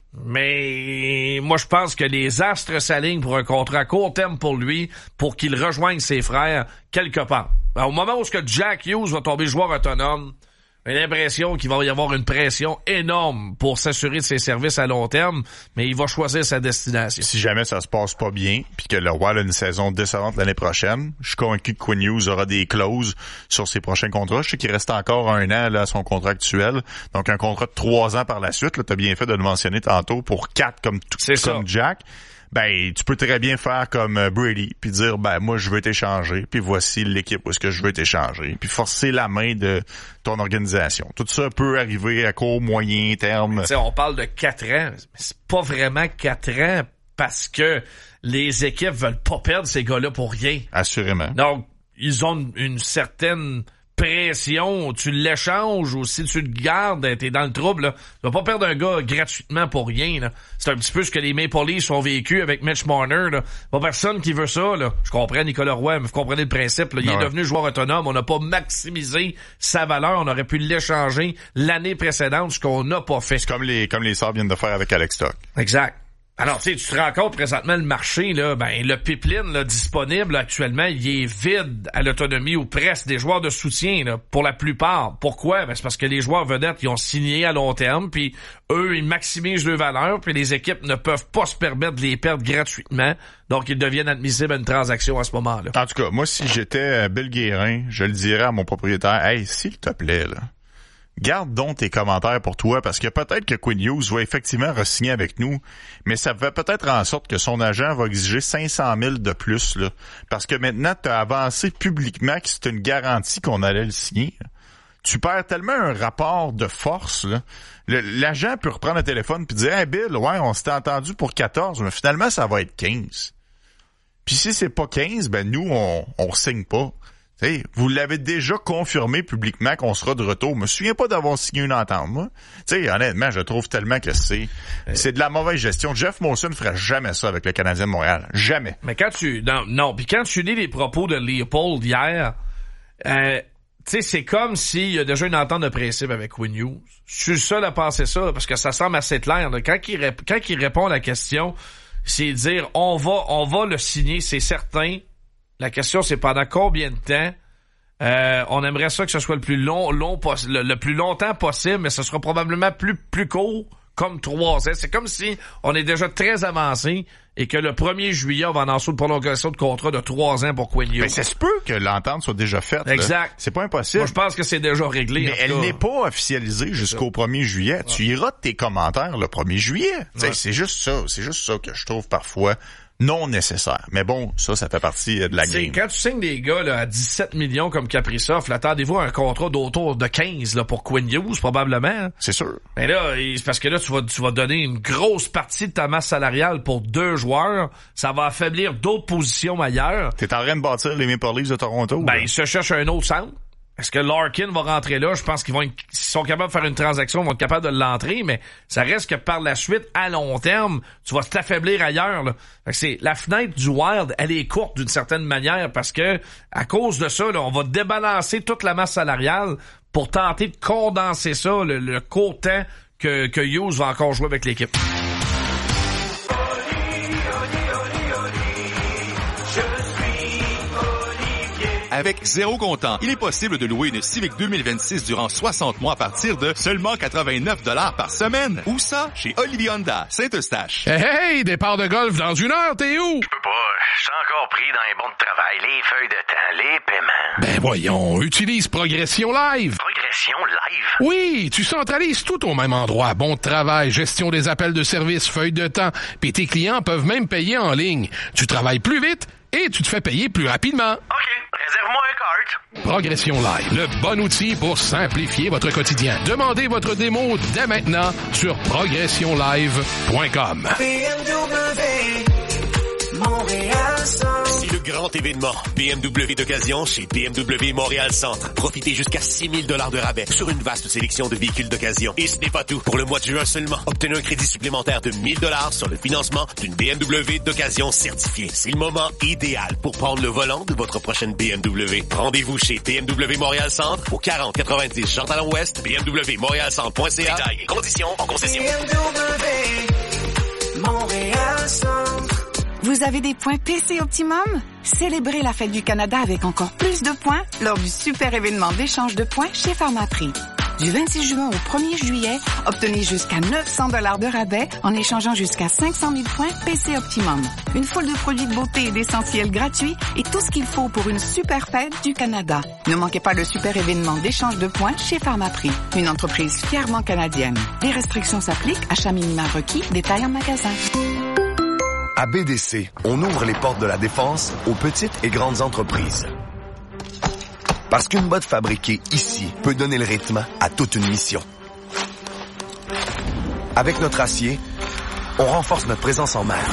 Mais moi, je pense que les astres s'alignent pour un contrat à court terme pour lui, pour qu'il rejoigne ses frères quelque part. Alors, au moment où Jack Hughes va tomber joueur autonome, j'ai l'impression qu'il va y avoir une pression énorme pour s'assurer de ses services à long terme, mais il va choisir sa destination. Si jamais ça se passe pas bien, puis que le Wild a une saison décevante l'année prochaine, je suis convaincu que Quinn Hughes aura des clauses sur ses prochains contrats. Je sais qu'il reste encore 1 an là, à son contrat actuel, donc un contrat de 3 ans par la suite. Tu as bien fait de le mentionner tantôt, pour 4 comme Jack. Ben, tu peux très bien faire comme Brady, puis dire, ben, moi, je veux t'échanger, puis voici l'équipe où est-ce que je veux t'échanger, puis forcer la main de ton organisation. Tout ça peut arriver à court, moyen terme. Tu sais, on parle de 4 ans, mais c'est pas vraiment 4 ans, parce que les équipes veulent pas perdre ces gars-là pour rien. Assurément. Donc, ils ont une certaine pression, tu l'échanges ou si tu le gardes, t'es dans le trouble, là. Tu vas pas perdre un gars gratuitement pour rien, là. C'est un petit peu ce que les Maple Leafs ont vécu avec Mitch Marner, là. Pas personne qui veut ça, là. Je comprends Nicolas Roy, mais vous comprenez le principe, là. Il est devenu joueur autonome. On n'a pas maximisé sa valeur. On aurait pu l'échanger l'année précédente, ce qu'on n'a pas fait. C'est comme les Sabres viennent de faire avec Alex Stock. Exact. Alors, tu te rends compte présentement, le marché, là, ben, le pipeline, là, disponible, là, actuellement, il est vide à l'autonomie ou presque des joueurs de soutien, là, pour la plupart. Pourquoi? Ben, c'est parce que les joueurs vedettes, ils ont signé à long terme, puis eux, ils maximisent leur valeur, puis les équipes ne peuvent pas se permettre de les perdre gratuitement. Donc, ils deviennent admissibles à une transaction à ce moment-là. En tout cas, moi, si j'étais Bill Guérin, je le dirais à mon propriétaire, hey, s'il te plaît, là, garde donc tes commentaires pour toi, parce que peut-être que Quinn Hughes va effectivement re-signer avec nous, mais ça va peut-être en sorte que son agent va exiger 500 000 de plus, là, parce que maintenant, tu as avancé publiquement que c'est une garantie qu'on allait le signer. Tu perds tellement un rapport de force, là. L'agent peut reprendre le téléphone puis dire, hey Bill, ouais, on s'était entendu pour 14, mais finalement, ça va être 15. Puis si c'est pas 15, ben nous, on signe pas. T'sais, vous l'avez déjà confirmé publiquement qu'on sera de retour. Je me souviens pas d'avoir signé une entente, moi. T'sais, honnêtement, je trouve tellement que c'est de la mauvaise gestion. Jeff Molson ne ferait jamais ça avec le Canadien de Montréal. Jamais. Mais quand tu... Non, puis quand tu lis les propos de Leopold hier, tu sais, c'est comme s'il y a déjà une entente de principe avec Quinn Hughes. Je suis le seul à penser ça, parce que ça semble assez clair. Là. Quand il répond à la question, c'est dire, on va le signer, c'est certain. La question, c'est pendant combien de temps? On aimerait ça que ce soit le plus le plus longtemps possible, mais ce sera probablement plus court, comme 3 ans. C'est comme si on est déjà très avancé et que le 1er juillet, on va annoncer une prolongation de contrat de 3 ans pour Quinn Hughes. Mais ça se peut que l'entente soit déjà faite. Exact. Là. C'est pas impossible. Moi, je pense que c'est déjà réglé. Mais elle n'est pas officialisée jusqu'au 1er juillet. Ouais. Tu iras de tes commentaires le 1er juillet. Ouais. C'est juste ça. C'est juste ça que je trouve parfois non nécessaire. Mais bon, ça fait partie de la game. Quand tu signes des gars là, à 17 millions comme Kaprizov, attendez-vous à un contrat d'autour de 15 là, pour Quinn Hughes, probablement. C'est sûr. Mais là, c'est parce que là, tu vas donner une grosse partie de ta masse salariale pour 2 joueurs. Ça va affaiblir d'autres positions ailleurs. T'es en train de bâtir les Maple Leafs de Toronto? Ben, ils se cherchent un autre centre. Est-ce que Larkin va rentrer là? Je pense s'ils sont capables de faire une transaction, ils vont être capables de l'entrer, mais ça reste que par la suite, à long terme, tu vas t'affaiblir ailleurs, là. Fait que la fenêtre du Wild, elle est courte d'une certaine manière parce que, à cause de ça, là, on va débalancer toute la masse salariale pour tenter de condenser ça, le court temps que Hughes va encore jouer avec l'équipe. Avec 0 comptant, il est possible de louer une Civic 2026 durant 60 mois à partir de seulement 89 $ par semaine. Où ça? Chez Olivier Honda, Saint-Eustache. Hey, départ de golf dans 1 heure, t'es où? Je peux pas, je suis encore pris dans les bons de travail, les feuilles de temps, les paiements. Ben voyons, utilise Progression Live. Progression Live? Oui, tu centralises tout au même endroit. Bon de travail, gestion des appels de service, feuilles de temps, puis tes clients peuvent même payer en ligne. Tu travailles plus vite et tu te fais payer plus rapidement. OK, réserve-moi un cart. Progression Live, le bon outil pour simplifier votre quotidien. Demandez votre démo dès maintenant sur progressionlive.com. C'est le grand événement BMW d'occasion chez BMW Montréal Centre. Profitez jusqu'à 6 000 $ de rabais sur une vaste sélection de véhicules d'occasion. Et ce n'est pas tout. Pour le mois de juin seulement, obtenez un crédit supplémentaire de 1 000 $ sur le financement d'une BMW d'occasion certifiée. C'est le moment idéal pour prendre le volant de votre prochaine BMW. Rendez-vous chez BMW Montréal Centre au 4090 Jean-Talon-Ouest, bmwmontrealcentre.ca. Détails et conditions en concession. BMW Montréal Centre. Vous avez des points PC Optimum? Célébrez la fête du Canada avec encore plus de points lors du super événement d'échange de points chez Pharmaprix. Du 26 juin au 1er juillet, obtenez jusqu'à 900 $ de rabais en échangeant jusqu'à 500 000 points PC Optimum. Une foule de produits de beauté et d'essentiels gratuits et tout ce qu'il faut pour une super fête du Canada. Ne manquez pas le super événement d'échange de points chez Pharmaprix, une entreprise fièrement canadienne. Les restrictions s'appliquent, achat minimum requis, détail en magasin. À BDC, on ouvre les portes de la défense aux petites et grandes entreprises. Parce qu'une botte fabriquée ici peut donner le rythme à toute une mission. Avec notre acier, on renforce notre présence en mer.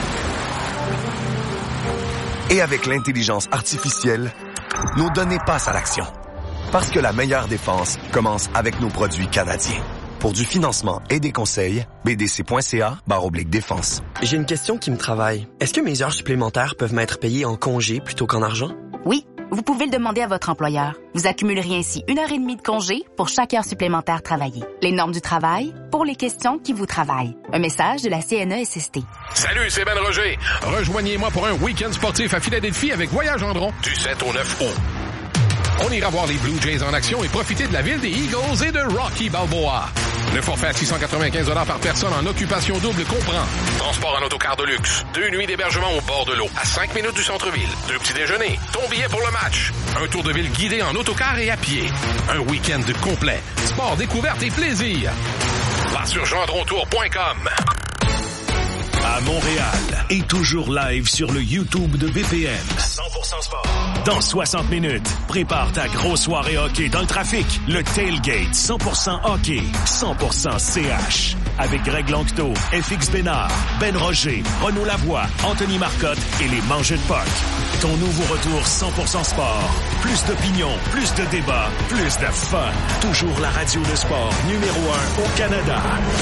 Et avec l'intelligence artificielle, nos données passent à l'action. Parce que la meilleure défense commence avec nos produits canadiens. Pour du financement et des conseils, bdc.ca/défense. J'ai une question qui me travaille. Est-ce que mes heures supplémentaires peuvent m'être payées en congé plutôt qu'en argent? Oui, vous pouvez le demander à votre employeur. Vous accumuleriez ainsi 1h30 de congé pour chaque heure supplémentaire travaillée. Les normes du travail pour les questions qui vous travaillent. Un message de la CNESST. Salut, c'est Ben Roger. Rejoignez-moi pour un week-end sportif à Philadelphie avec Voyage Gendron du 7 au 9 août. On ira voir les Blue Jays en action et profiter de la ville des Eagles et de Rocky Balboa. Le forfait à 695 $ par personne en occupation double comprend transport en autocar de luxe, 2 nuits d'hébergement au bord de l'eau, à 5 minutes du centre-ville, 2 petits déjeuners, ton billet pour le match, un tour de ville guidé en autocar et à pied, un week-end complet, sport, découverte et plaisir. Va sur gendrontour.com. À Montréal et toujours live sur le YouTube de BPM. 100% sport. Dans 60 minutes, prépare ta grosse soirée hockey dans le trafic. Le Tailgate 100% hockey, 100% CH. Avec Greg Lanctot, FX Bénard, Ben Roger, Renaud Lavoie, Anthony Marcotte et les Mangeux de Puck. Ton nouveau retour 100% sport. Plus d'opinion, plus de débats, plus de fun. Toujours la radio de sport numéro 1 au Canada.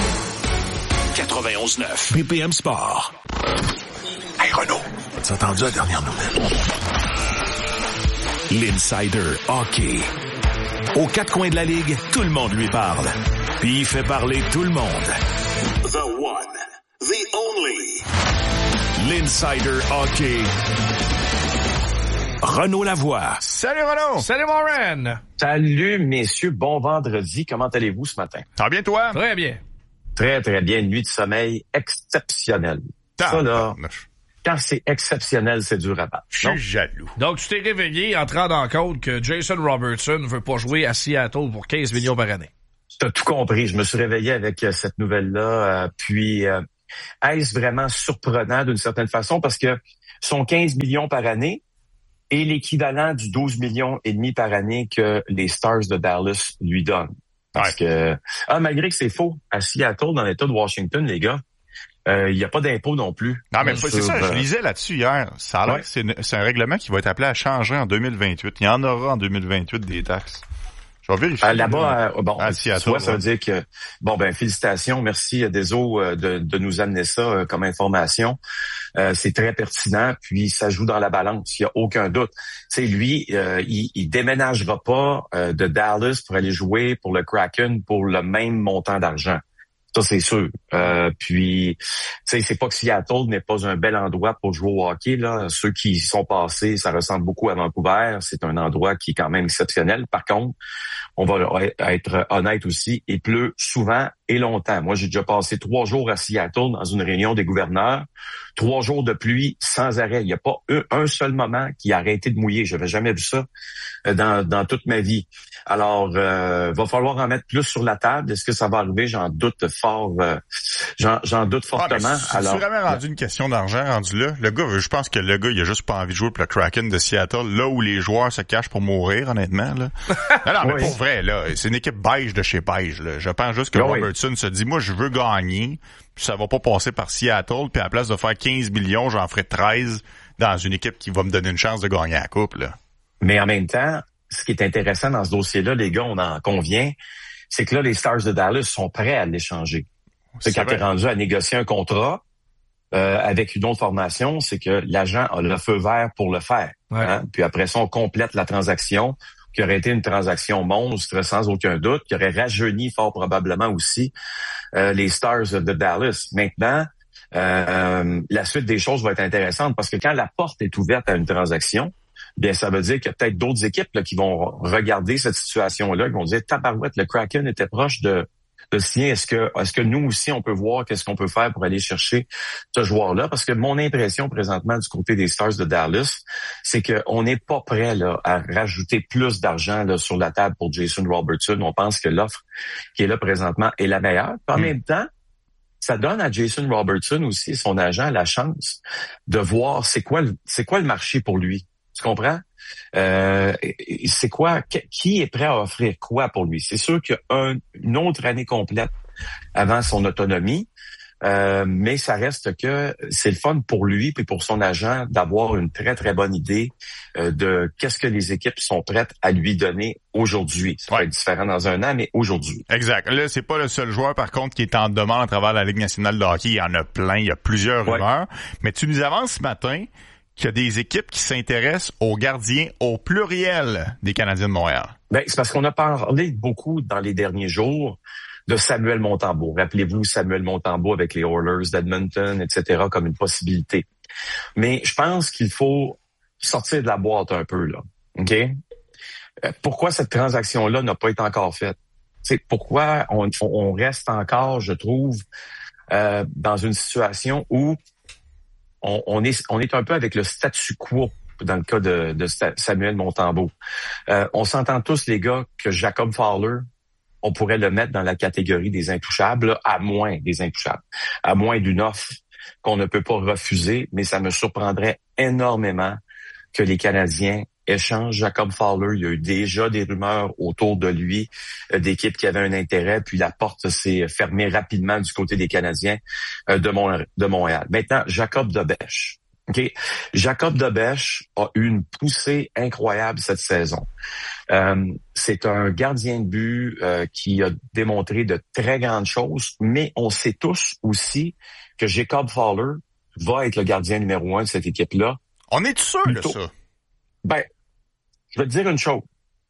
91.9 BPM Sport. Hey Renaud, as-tu entendu la dernière nouvelle? L'Insider Hockey. Aux quatre coins de la Ligue, tout le monde lui parle. Puis il fait parler tout le monde. The one, the only. L'Insider Hockey. Renaud Lavoie. Salut Renaud! Salut Warren! Salut messieurs, bon vendredi. Comment allez-vous ce matin? Ça va bien toi? Très bien. Très, très bien. Une nuit de sommeil exceptionnelle. Ça, là, quand c'est exceptionnel, c'est dur à battre. Je suis jaloux. Donc, tu t'es réveillé en te rendant compte que Jason Robertson ne veut pas jouer à Seattle pour 15 millions par année. T'as tout compris. Je me suis réveillé avec cette nouvelle-là. Puis, est-ce vraiment surprenant d'une certaine façon? Parce que son 15 millions par année est l'équivalent du 12 millions et demi par année que les Stars de Dallas lui donnent. Parce que, malgré que c'est faux, à Seattle, dans l'État de Washington, les gars, il n'y a pas d'impôt non plus. Non, mais c'est ça, je lisais là-dessus hier. Ça a l'air que c'est un règlement qui va être appelé à changer en 2028. Il y en aura en 2028 des taxes. Je vais vérifier. Là-bas, à Seattle, ça veut dire que, félicitations, merci Deso de nous amener ça comme information. C'est très pertinent, puis ça joue dans la balance, il n'y a aucun doute. Tu sais, lui, il déménagera pas de Dallas pour aller jouer pour le Kraken pour le même montant d'argent. Ça, c'est sûr. Puis, tu sais, c'est pas que Seattle n'est pas un bel endroit pour jouer au hockey, là. Ceux qui y sont passés, ça ressemble beaucoup à Vancouver. C'est un endroit qui est quand même exceptionnel. Par contre, on va être honnête aussi, il pleut souvent et longtemps. Moi, j'ai déjà passé 3 jours à Seattle dans une réunion des gouverneurs. 3 jours de pluie sans arrêt. Il n'y a pas un seul moment qui a arrêté de mouiller. Je n'avais jamais vu ça dans toute ma vie. Alors, va falloir en mettre plus sur la table. Est-ce que ça va arriver? J'en doute fort. J'en doute fortement. C'est vraiment rendu une question d'argent rendu là. Le gars, je pense que le gars, il a juste pas envie de jouer pour le Kraken de Seattle, là où les joueurs se cachent pour mourir, honnêtement. Là. Non, mais pour vrai, là, c'est une équipe beige de chez beige. Là. Je pense juste que Robertson se dit, moi, je veux gagner. Puis ça va pas passer par Seattle. Puis à la place de faire 15 millions, j'en ferai 13 dans une équipe qui va me donner une chance de gagner la coupe. Là. Mais en même temps, ce qui est intéressant dans ce dossier-là, les gars, on en convient, c'est que là, les Stars de Dallas sont prêts à l'échanger. C'est quand tu es rendu à négocier un contrat avec une autre formation, c'est que l'agent a le feu vert pour le faire. Ouais. Hein? Puis après ça, on complète la transaction, qui aurait été une transaction monstre, sans aucun doute, qui aurait rajeuni fort probablement aussi les Stars de Dallas. Maintenant, la suite des choses va être intéressante parce que quand la porte est ouverte à une transaction, bien, ça veut dire qu'il y a peut-être d'autres équipes là, qui vont regarder cette situation-là, qui vont dire, tabarouette, le Kraken était proche de signer. Est-ce que nous aussi, on peut voir qu'est-ce qu'on peut faire pour aller chercher ce joueur-là? Parce que mon impression présentement du côté des Stars de Dallas, c'est qu'on n'est pas prêt là, à rajouter plus d'argent là, sur la table pour Jason Robertson. On pense que l'offre qui est là présentement est la meilleure. En même temps, ça donne à Jason Robertson aussi, son agent, la chance de voir c'est quoi le marché pour lui. Tu comprends? C'est quoi? Qui est prêt à offrir quoi pour lui? C'est sûr qu'il y a une autre année complète avant son autonomie, mais ça reste que c'est le fun pour lui et pour son agent d'avoir une très, très bonne idée de qu'est-ce que les équipes sont prêtes à lui donner aujourd'hui. Ça va être différent dans un an, mais aujourd'hui. Exact. Là, c'est pas le seul joueur, par contre, qui est en demande à travers la Ligue nationale de hockey. Il y en a plein, il y a plusieurs rumeurs. Mais tu nous avances ce matin qu'il y a des équipes qui s'intéressent aux gardiens au pluriel des Canadiens de Montréal. Ben, c'est parce qu'on a parlé beaucoup dans les derniers jours de Samuel Montembeault. Rappelez-vous Samuel Montembeault avec les Oilers d'Edmonton, etc., comme une possibilité. Mais je pense qu'il faut sortir de la boîte un peu, là. OK? Pourquoi cette transaction-là n'a pas été encore faite? C'est pourquoi on reste encore, je trouve, dans une situation où on est un peu avec le statu quo dans le cas de Samuel Montembeault. On s'entend tous, les gars, que Jacob Fowler, on pourrait le mettre dans la catégorie des intouchables, là, à moins des intouchables, à moins d'une offre qu'on ne peut pas refuser, mais ça me surprendrait énormément que les Canadiens échangent Jacob Fowler. Il y a eu déjà des rumeurs autour de lui, d'équipes qui avaient un intérêt, puis la porte s'est fermée rapidement du côté des Canadiens de Montréal. Maintenant, Jacob Dobèche. OK. Jacob Debesch a eu une poussée incroyable cette saison. C'est un gardien de but qui a démontré de très grandes choses, mais on sait tous aussi que Jacob Fowler va être le gardien numéro 1 de cette équipe-là. On est sûr de ça? Ben, je vais te dire une chose.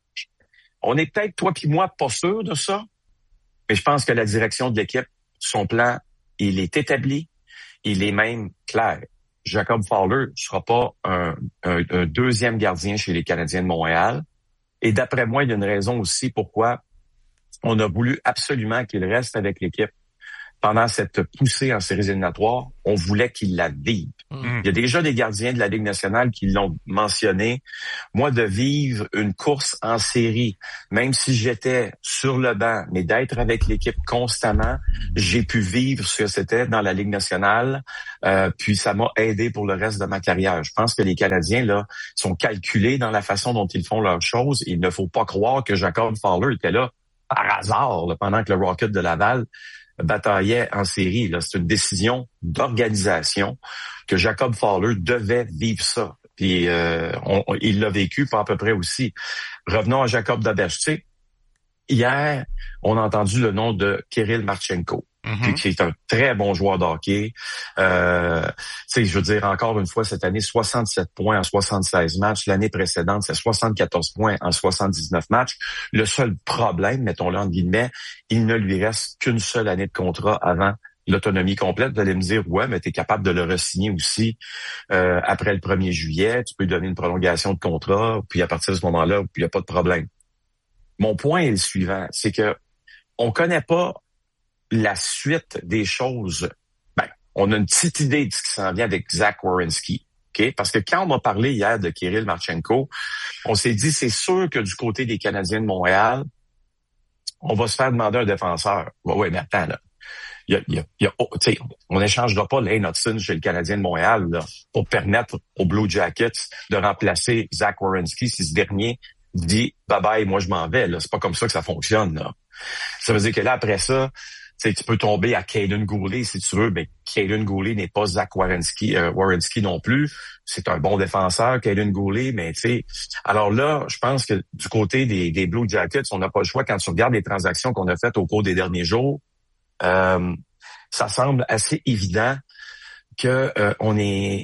On est peut-être, toi puis moi, pas sûr de ça, mais je pense que la direction de l'équipe, son plan, il est établi, il est même clair. Jacob Fowler ne sera pas un deuxième gardien chez les Canadiens de Montréal. Et d'après moi, il y a une raison aussi pourquoi on a voulu absolument qu'il reste avec l'équipe pendant cette poussée en séries éliminatoires. On voulait qu'il la vive. Il y a déjà des gardiens de la Ligue nationale qui l'ont mentionné. Moi, de vivre une course en série, même si j'étais sur le banc, mais d'être avec l'équipe constamment, j'ai pu vivre ce que c'était dans la Ligue nationale. Puis ça m'a aidé pour le reste de ma carrière. Je pense que les Canadiens là sont calculés dans la façon dont ils font leurs choses. Il ne faut pas croire que Jacob Fowler était là par hasard là, pendant que le Rocket de Laval bataillait en série. Là, c'est une décision d'organisation que Jacob Fowler devait vivre ça. Puis il l'a vécu pas à peu près aussi. Revenons à Jacob Debesch. Tu sais, hier, on a entendu le nom de Kirill Marchenko, qui est un très bon joueur de hockey. Tu sais, je veux dire, encore une fois, cette année, 67 points en 76 matchs. L'année précédente, c'est 74 points en 79 matchs. Le seul problème, mettons-le entre guillemets, il ne lui reste qu'une seule année de contrat avant l'autonomie complète. Vous allez me dire, ouais, mais tu es capable de le re-signer aussi après le 1er juillet. Tu peux lui donner une prolongation de contrat, puis à partir de ce moment-là, il n'y a pas de problème. Mon point est le suivant, c'est que on connaît pas la suite des choses. Ben, on a une petite idée de ce qui s'en vient avec Zach Werenski. Okay? Parce que quand on m'a parlé hier de Kirill Marchenko, on s'est dit, c'est sûr que du côté des Canadiens de Montréal, on va se faire demander un défenseur. Ouais, mais attends, là. On n'échangera pas Lane Hudson chez le Canadien de Montréal là, pour permettre aux Blue Jackets de remplacer Zach Werenski si ce dernier dit « bye-bye, moi je m'en vais ». Là. C'est pas comme ça que ça fonctionne. Là. Ça veut dire que là, après ça, tu peux tomber à Caden Goulet si tu veux, mais Caden Goulet n'est pas Zach Werenski non plus. C'est un bon défenseur, Caden Goulet, mais tu sais. Alors là, je pense que du côté des Blue Jackets, on n'a pas le choix. Quand tu regardes les transactions qu'on a faites au cours des derniers jours, ça semble assez évident que on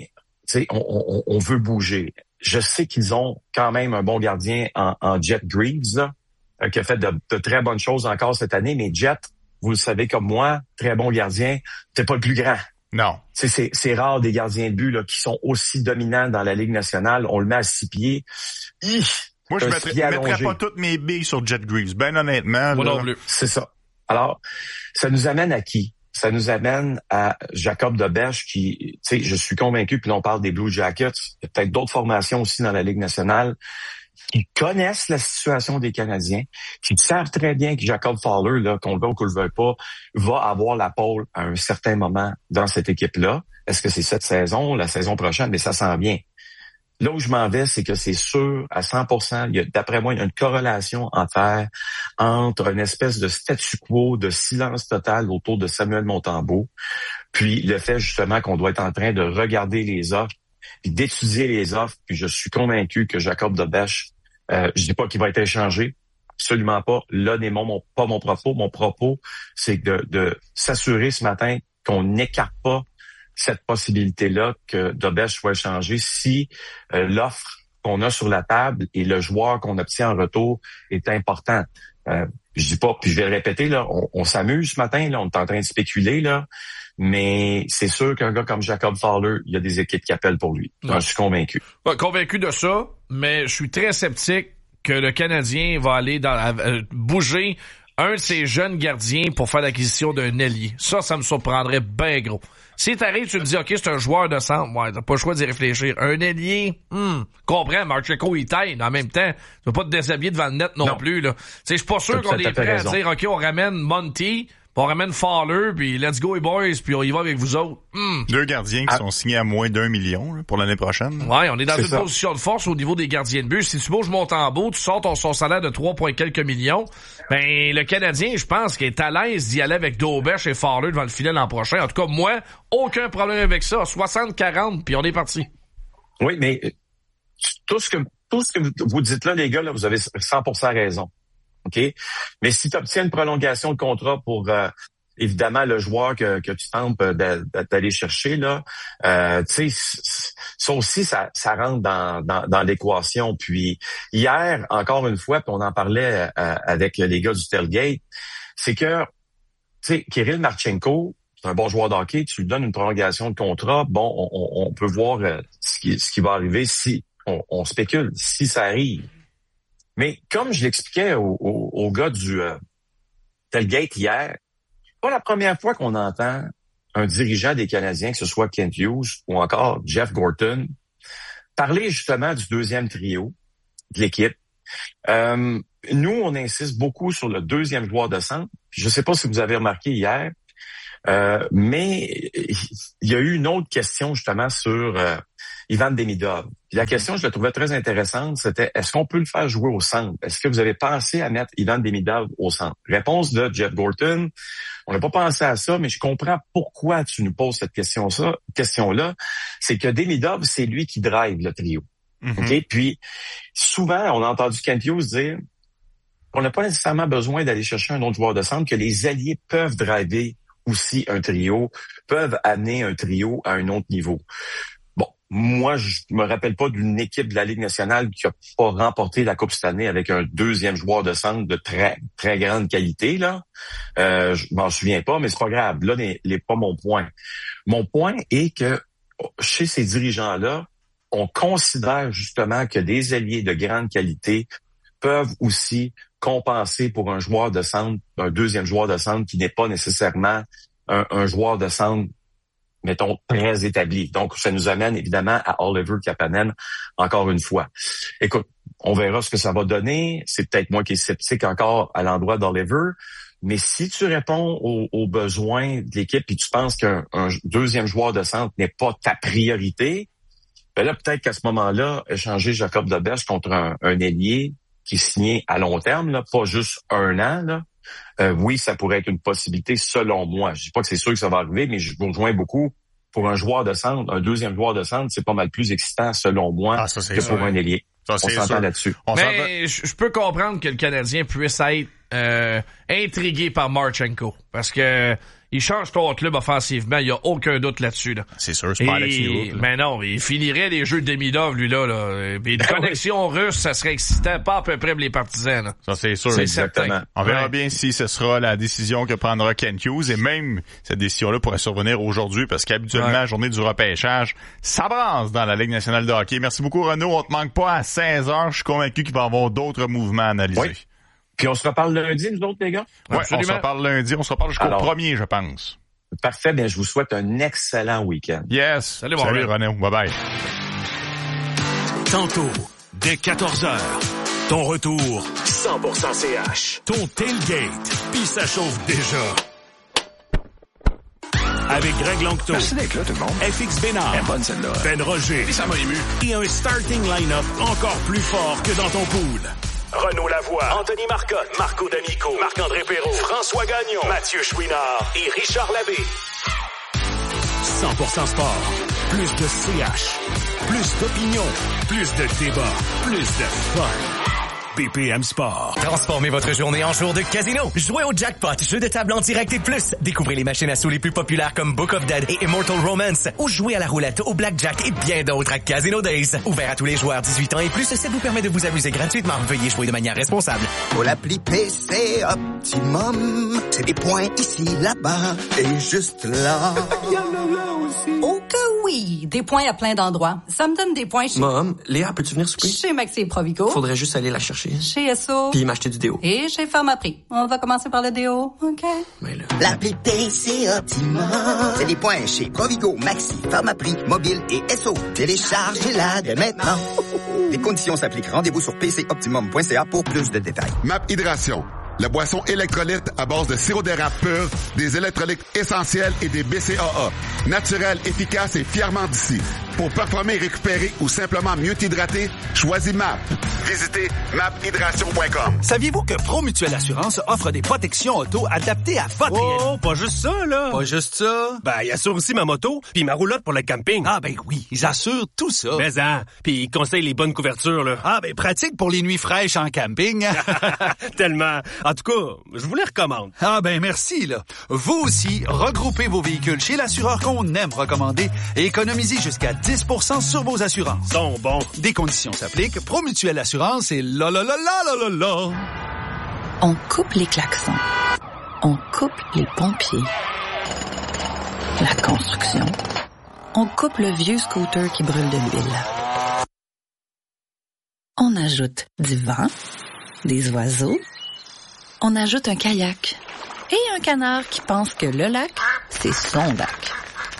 veut bouger. Je sais qu'ils ont quand même un bon gardien en Jet Greaves, là, qui a fait de très bonnes choses encore cette année, mais Jet, vous le savez comme moi, très bon gardien, c'est pas le plus grand. Non. C'est rare des gardiens de but là, qui sont aussi dominants dans la Ligue nationale. On le met à 6 pieds. Moi, je mettrais pas toutes mes billes sur Jet Greaves, ben honnêtement. Moi non plus. C'est ça. Alors, ça nous amène à qui? Ça nous amène à Jacob Debesch qui, tu sais, je suis convaincu, puis là on parle des Blue Jackets, il y a peut-être d'autres formations aussi dans la Ligue nationale qui connaissent la situation des Canadiens, qui savent très bien que Jacob Fowler, là, qu'on le veut ou qu'on le veuille pas, va avoir la pole à un certain moment dans cette équipe-là. Est-ce que c'est cette saison, la saison prochaine? Mais ça s'en vient. Là où je m'en vais, c'est que c'est sûr, à 100%, d'après moi, il y a une corrélation entre une espèce de statu quo, de silence total autour de Samuel Montembeault, puis le fait justement qu'on doit être en train de regarder les offres, puis d'étudier les offres, puis je suis convaincu que Jacob Debesch, je dis pas qu'il va être échangé, absolument pas. Là n'est pas mon propos. Mon propos, c'est de s'assurer ce matin qu'on n'écarte pas cette possibilité-là que Debesch soit échangé si l'offre qu'on a sur la table et le joueur qu'on obtient en retour est important. Je dis pas, puis je vais le répéter, là, on s'amuse ce matin, là, on est en train de spéculer, là, mais c'est sûr qu'un gars comme Jacob Fowler, il y a des équipes qui appellent pour lui. Je suis convaincu. Convaincu de ça, mais je suis très sceptique que le Canadien va aller bouger un de ses jeunes gardiens pour faire l'acquisition d'un ailier. Ça me surprendrait bien gros. Si t'arrives, tu te dis, OK, c'est un joueur de centre, ouais, t'as pas le choix d'y réfléchir. Un ailier, comprends, Marchenko, il taille, mais en même temps, tu vas pas te déshabiller devant le net non plus, là. Tu sais, je suis pas sûr qu'on est prêt à dire, OK, on ramène Monty, On ramène Fowler, puis let's go les boys, puis on y va avec vous autres. 2 gardiens qui sont signés à moins d'1 million là, pour l'année prochaine. Ouais, on est dans une position de force au niveau des gardiens de but. Si tu bouges Montembeault, tu sors son salaire de 3 points quelques millions, ben le Canadien, je pense qu'il est à l'aise d'y aller avec Daubèche et Fowler devant le filet l'an prochain. En tout cas, moi, aucun problème avec ça. 60-40, puis on est parti. Oui, mais tout ce que vous dites là, les gars, là, vous avez 100% raison. OK? Mais si tu obtiens une prolongation de contrat pour évidemment le joueur que tu tentes d'aller chercher, là, tu sais, ça aussi, ça rentre dans l'équation. Puis hier, encore une fois, puis on en parlait avec les gars du Tailgate, c'est que, tu sais, Kirill Marchenko, c'est un bon joueur de hockey, tu lui donnes une prolongation de contrat, bon, on peut voir ce qui va arriver si on spécule, si ça arrive. Mais comme je l'expliquais au gars du Tailgate hier, pas la première fois qu'on entend un dirigeant des Canadiens, que ce soit Kent Hughes ou encore Jeff Gorton, parler justement du deuxième trio de l'équipe. Nous, on insiste beaucoup sur le deuxième joueur de centre. Je ne sais pas si vous avez remarqué hier, mais il y a eu une autre question justement sur Ivan Demidov. Puis la question, je la trouvais très intéressante, c'était est-ce qu'on peut le faire jouer au centre? Est-ce que vous avez pensé à mettre Ivan Demidov au centre? Réponse de Jeff Gorton, on n'a pas pensé à ça, mais je comprends pourquoi tu nous poses cette question-là. C'est que Demidov, c'est lui qui drive le trio. Okay? Puis souvent, on a entendu Kent Hughes dire qu'on n'a pas nécessairement besoin d'aller chercher un autre joueur de centre, que les alliés peuvent driver aussi un trio, peuvent amener un trio à un autre niveau. Bon, moi, je me rappelle pas d'une équipe de la Ligue nationale qui a pas remporté la Coupe cette année avec un deuxième joueur de centre de très, très grande qualité, là. Je m'en souviens pas, mais c'est pas grave. Là, n'est pas mon point. Mon point est que chez ces dirigeants-là, on considère justement que des alliés de grande qualité peuvent aussi compenser pour un joueur de centre, un deuxième joueur de centre qui n'est pas nécessairement un joueur de centre, mettons, très établi. Donc, ça nous amène évidemment à Oliver Kapanen, encore une fois. Écoute, on verra ce que ça va donner. C'est peut-être moi qui est sceptique encore à l'endroit d'Oliver, mais si tu réponds aux besoins de l'équipe et tu penses qu'un deuxième joueur de centre n'est pas ta priorité, ben là, peut-être qu'à ce moment-là, échanger Jacob Daubèche contre un ailier qui est signé à long terme, là, pas juste 1 an, là. Oui, ça pourrait être une possibilité selon moi. Je dis pas que c'est sûr que ça va arriver, mais je vous rejoins beaucoup. Pour un joueur de centre, un deuxième joueur de centre, c'est pas mal plus excitant selon moi que pour un ailier. On s'entend là-dessus. Mais je peux comprendre que le Canadien puisse être intrigué par Marchenko, parce que il change ton club offensivement, il y a aucun doute là-dessus. Là. C'est sûr, c'est pas Alex Newhook. Mais non, il finirait les jeux de Demidov, lui là. Puis une connexion russe, ça serait excitant, pas à peu près pour les partisans. Là. Ça c'est sûr, exactement. On verra bien si ce sera la décision que prendra Kent Hughes, et même cette décision-là pourrait survenir aujourd'hui, parce qu'habituellement, la journée du repêchage, ça brasse dans la Ligue nationale de hockey. Merci beaucoup, Renaud. On te manque pas à 16h. Je suis convaincu qu'il va y avoir d'autres mouvements à analyser. Oui. Puis on se reparle lundi, nous autres, les gars? Oui, on se reparle lundi. On se reparle jusqu'au 1er, je pense. Parfait. Bien, je vous souhaite un excellent week-end. Yes. Salut Renaud. Bye-bye. Tantôt, dès 14h, ton retour 100% CH. Ton tailgate. Puis ça chauffe déjà. Avec Greg Langto. Merci d'être là, tout le monde. FX Bénard. Elle est bonne, celle-là. Ben Roger. Et ça m'a ému. Et un starting line-up encore plus fort que dans ton pool. Renaud Lavoie, Anthony Marcotte, Marco D'Amico, Marc-André Perrault, François Gagnon, Mathieu Chouinard et Richard Labbé. 100% sport. Plus de CH. Plus d'opinion. Plus de débat. Plus de fun. BPM Sport. Transformez votre journée en jour de casino. Jouez au jackpot, jeu de table en direct et plus. Découvrez les machines à sous les plus populaires comme Book of Dead et Immortal Romance. Ou jouez à la roulette, au blackjack et bien d'autres à Casino Days. Ouvert à tous les joueurs 18 ans et plus, ça vous permet de vous amuser gratuitement. Veuillez jouer de manière responsable. Pour l'appli PC Optimum, c'est des points ici, là-bas et juste là. Oh que oui! Des points à plein d'endroits. Ça me donne des points chez... Mom, Léa, peux-tu venir souper? Chez Maxi et Provigo. Faudrait juste aller la chercher. Chez Esso. Puis m'acheter du déo. Et chez Pharmaprix. On va commencer par le déo, OK? Mais là... L'appli PC Optimum, c'est des points chez Provigo, Maxi, Pharmaprix, Mobile et Esso. Téléchargez-la dès maintenant. Les conditions s'appliquent. Rendez-vous sur pcoptimum.ca pour plus de détails. MAP Hydration. la boisson électrolyte à base de sirop d'érable pur, des électrolytes essentiels et des BCAA. Naturel, efficace et fièrement d'ici. Pour performer, récupérer ou simplement mieux t'hydrater, choisis MAP. Visitez maphydration.com. Saviez-vous que Promutuelle Assurance offre des protections auto adaptées à votre réalité? Oh, pas juste ça, là. Pas juste ça. Ben, ils assurent aussi ma moto puis ma roulotte pour le camping. Ah, ben oui, ils assurent tout ça. Mais puis ils conseillent les bonnes couvertures, là. Ah, ben pratique pour les nuits fraîches en camping. Tellement. En tout cas, je vous les recommande. Ah, ben merci, là. Vous aussi, regroupez vos véhicules chez l'assureur qu'on aime recommander et économisez jusqu'à 10% sur vos assurances. Sont bons. Des conditions s'appliquent. Promutuelle Assurance et la. On coupe les klaxons. On coupe les pompiers. La construction. On coupe le vieux scooter qui brûle de l'huile. On ajoute du vent, des oiseaux. On ajoute un kayak et un canard qui pense que le lac, c'est son lac.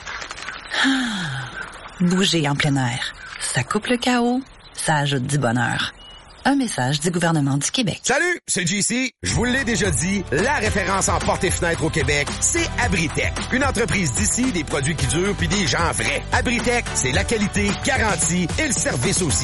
Bouger en plein air. Ça coupe le chaos, ça ajoute du bonheur. Un message du gouvernement du Québec. Salut, c'est JC. Je vous l'ai déjà dit, la référence en portes et fenêtres au Québec, c'est Abritech. Une entreprise d'ici, des produits qui durent puis des gens vrais. Abritech, c'est la qualité, garantie et le service aussi.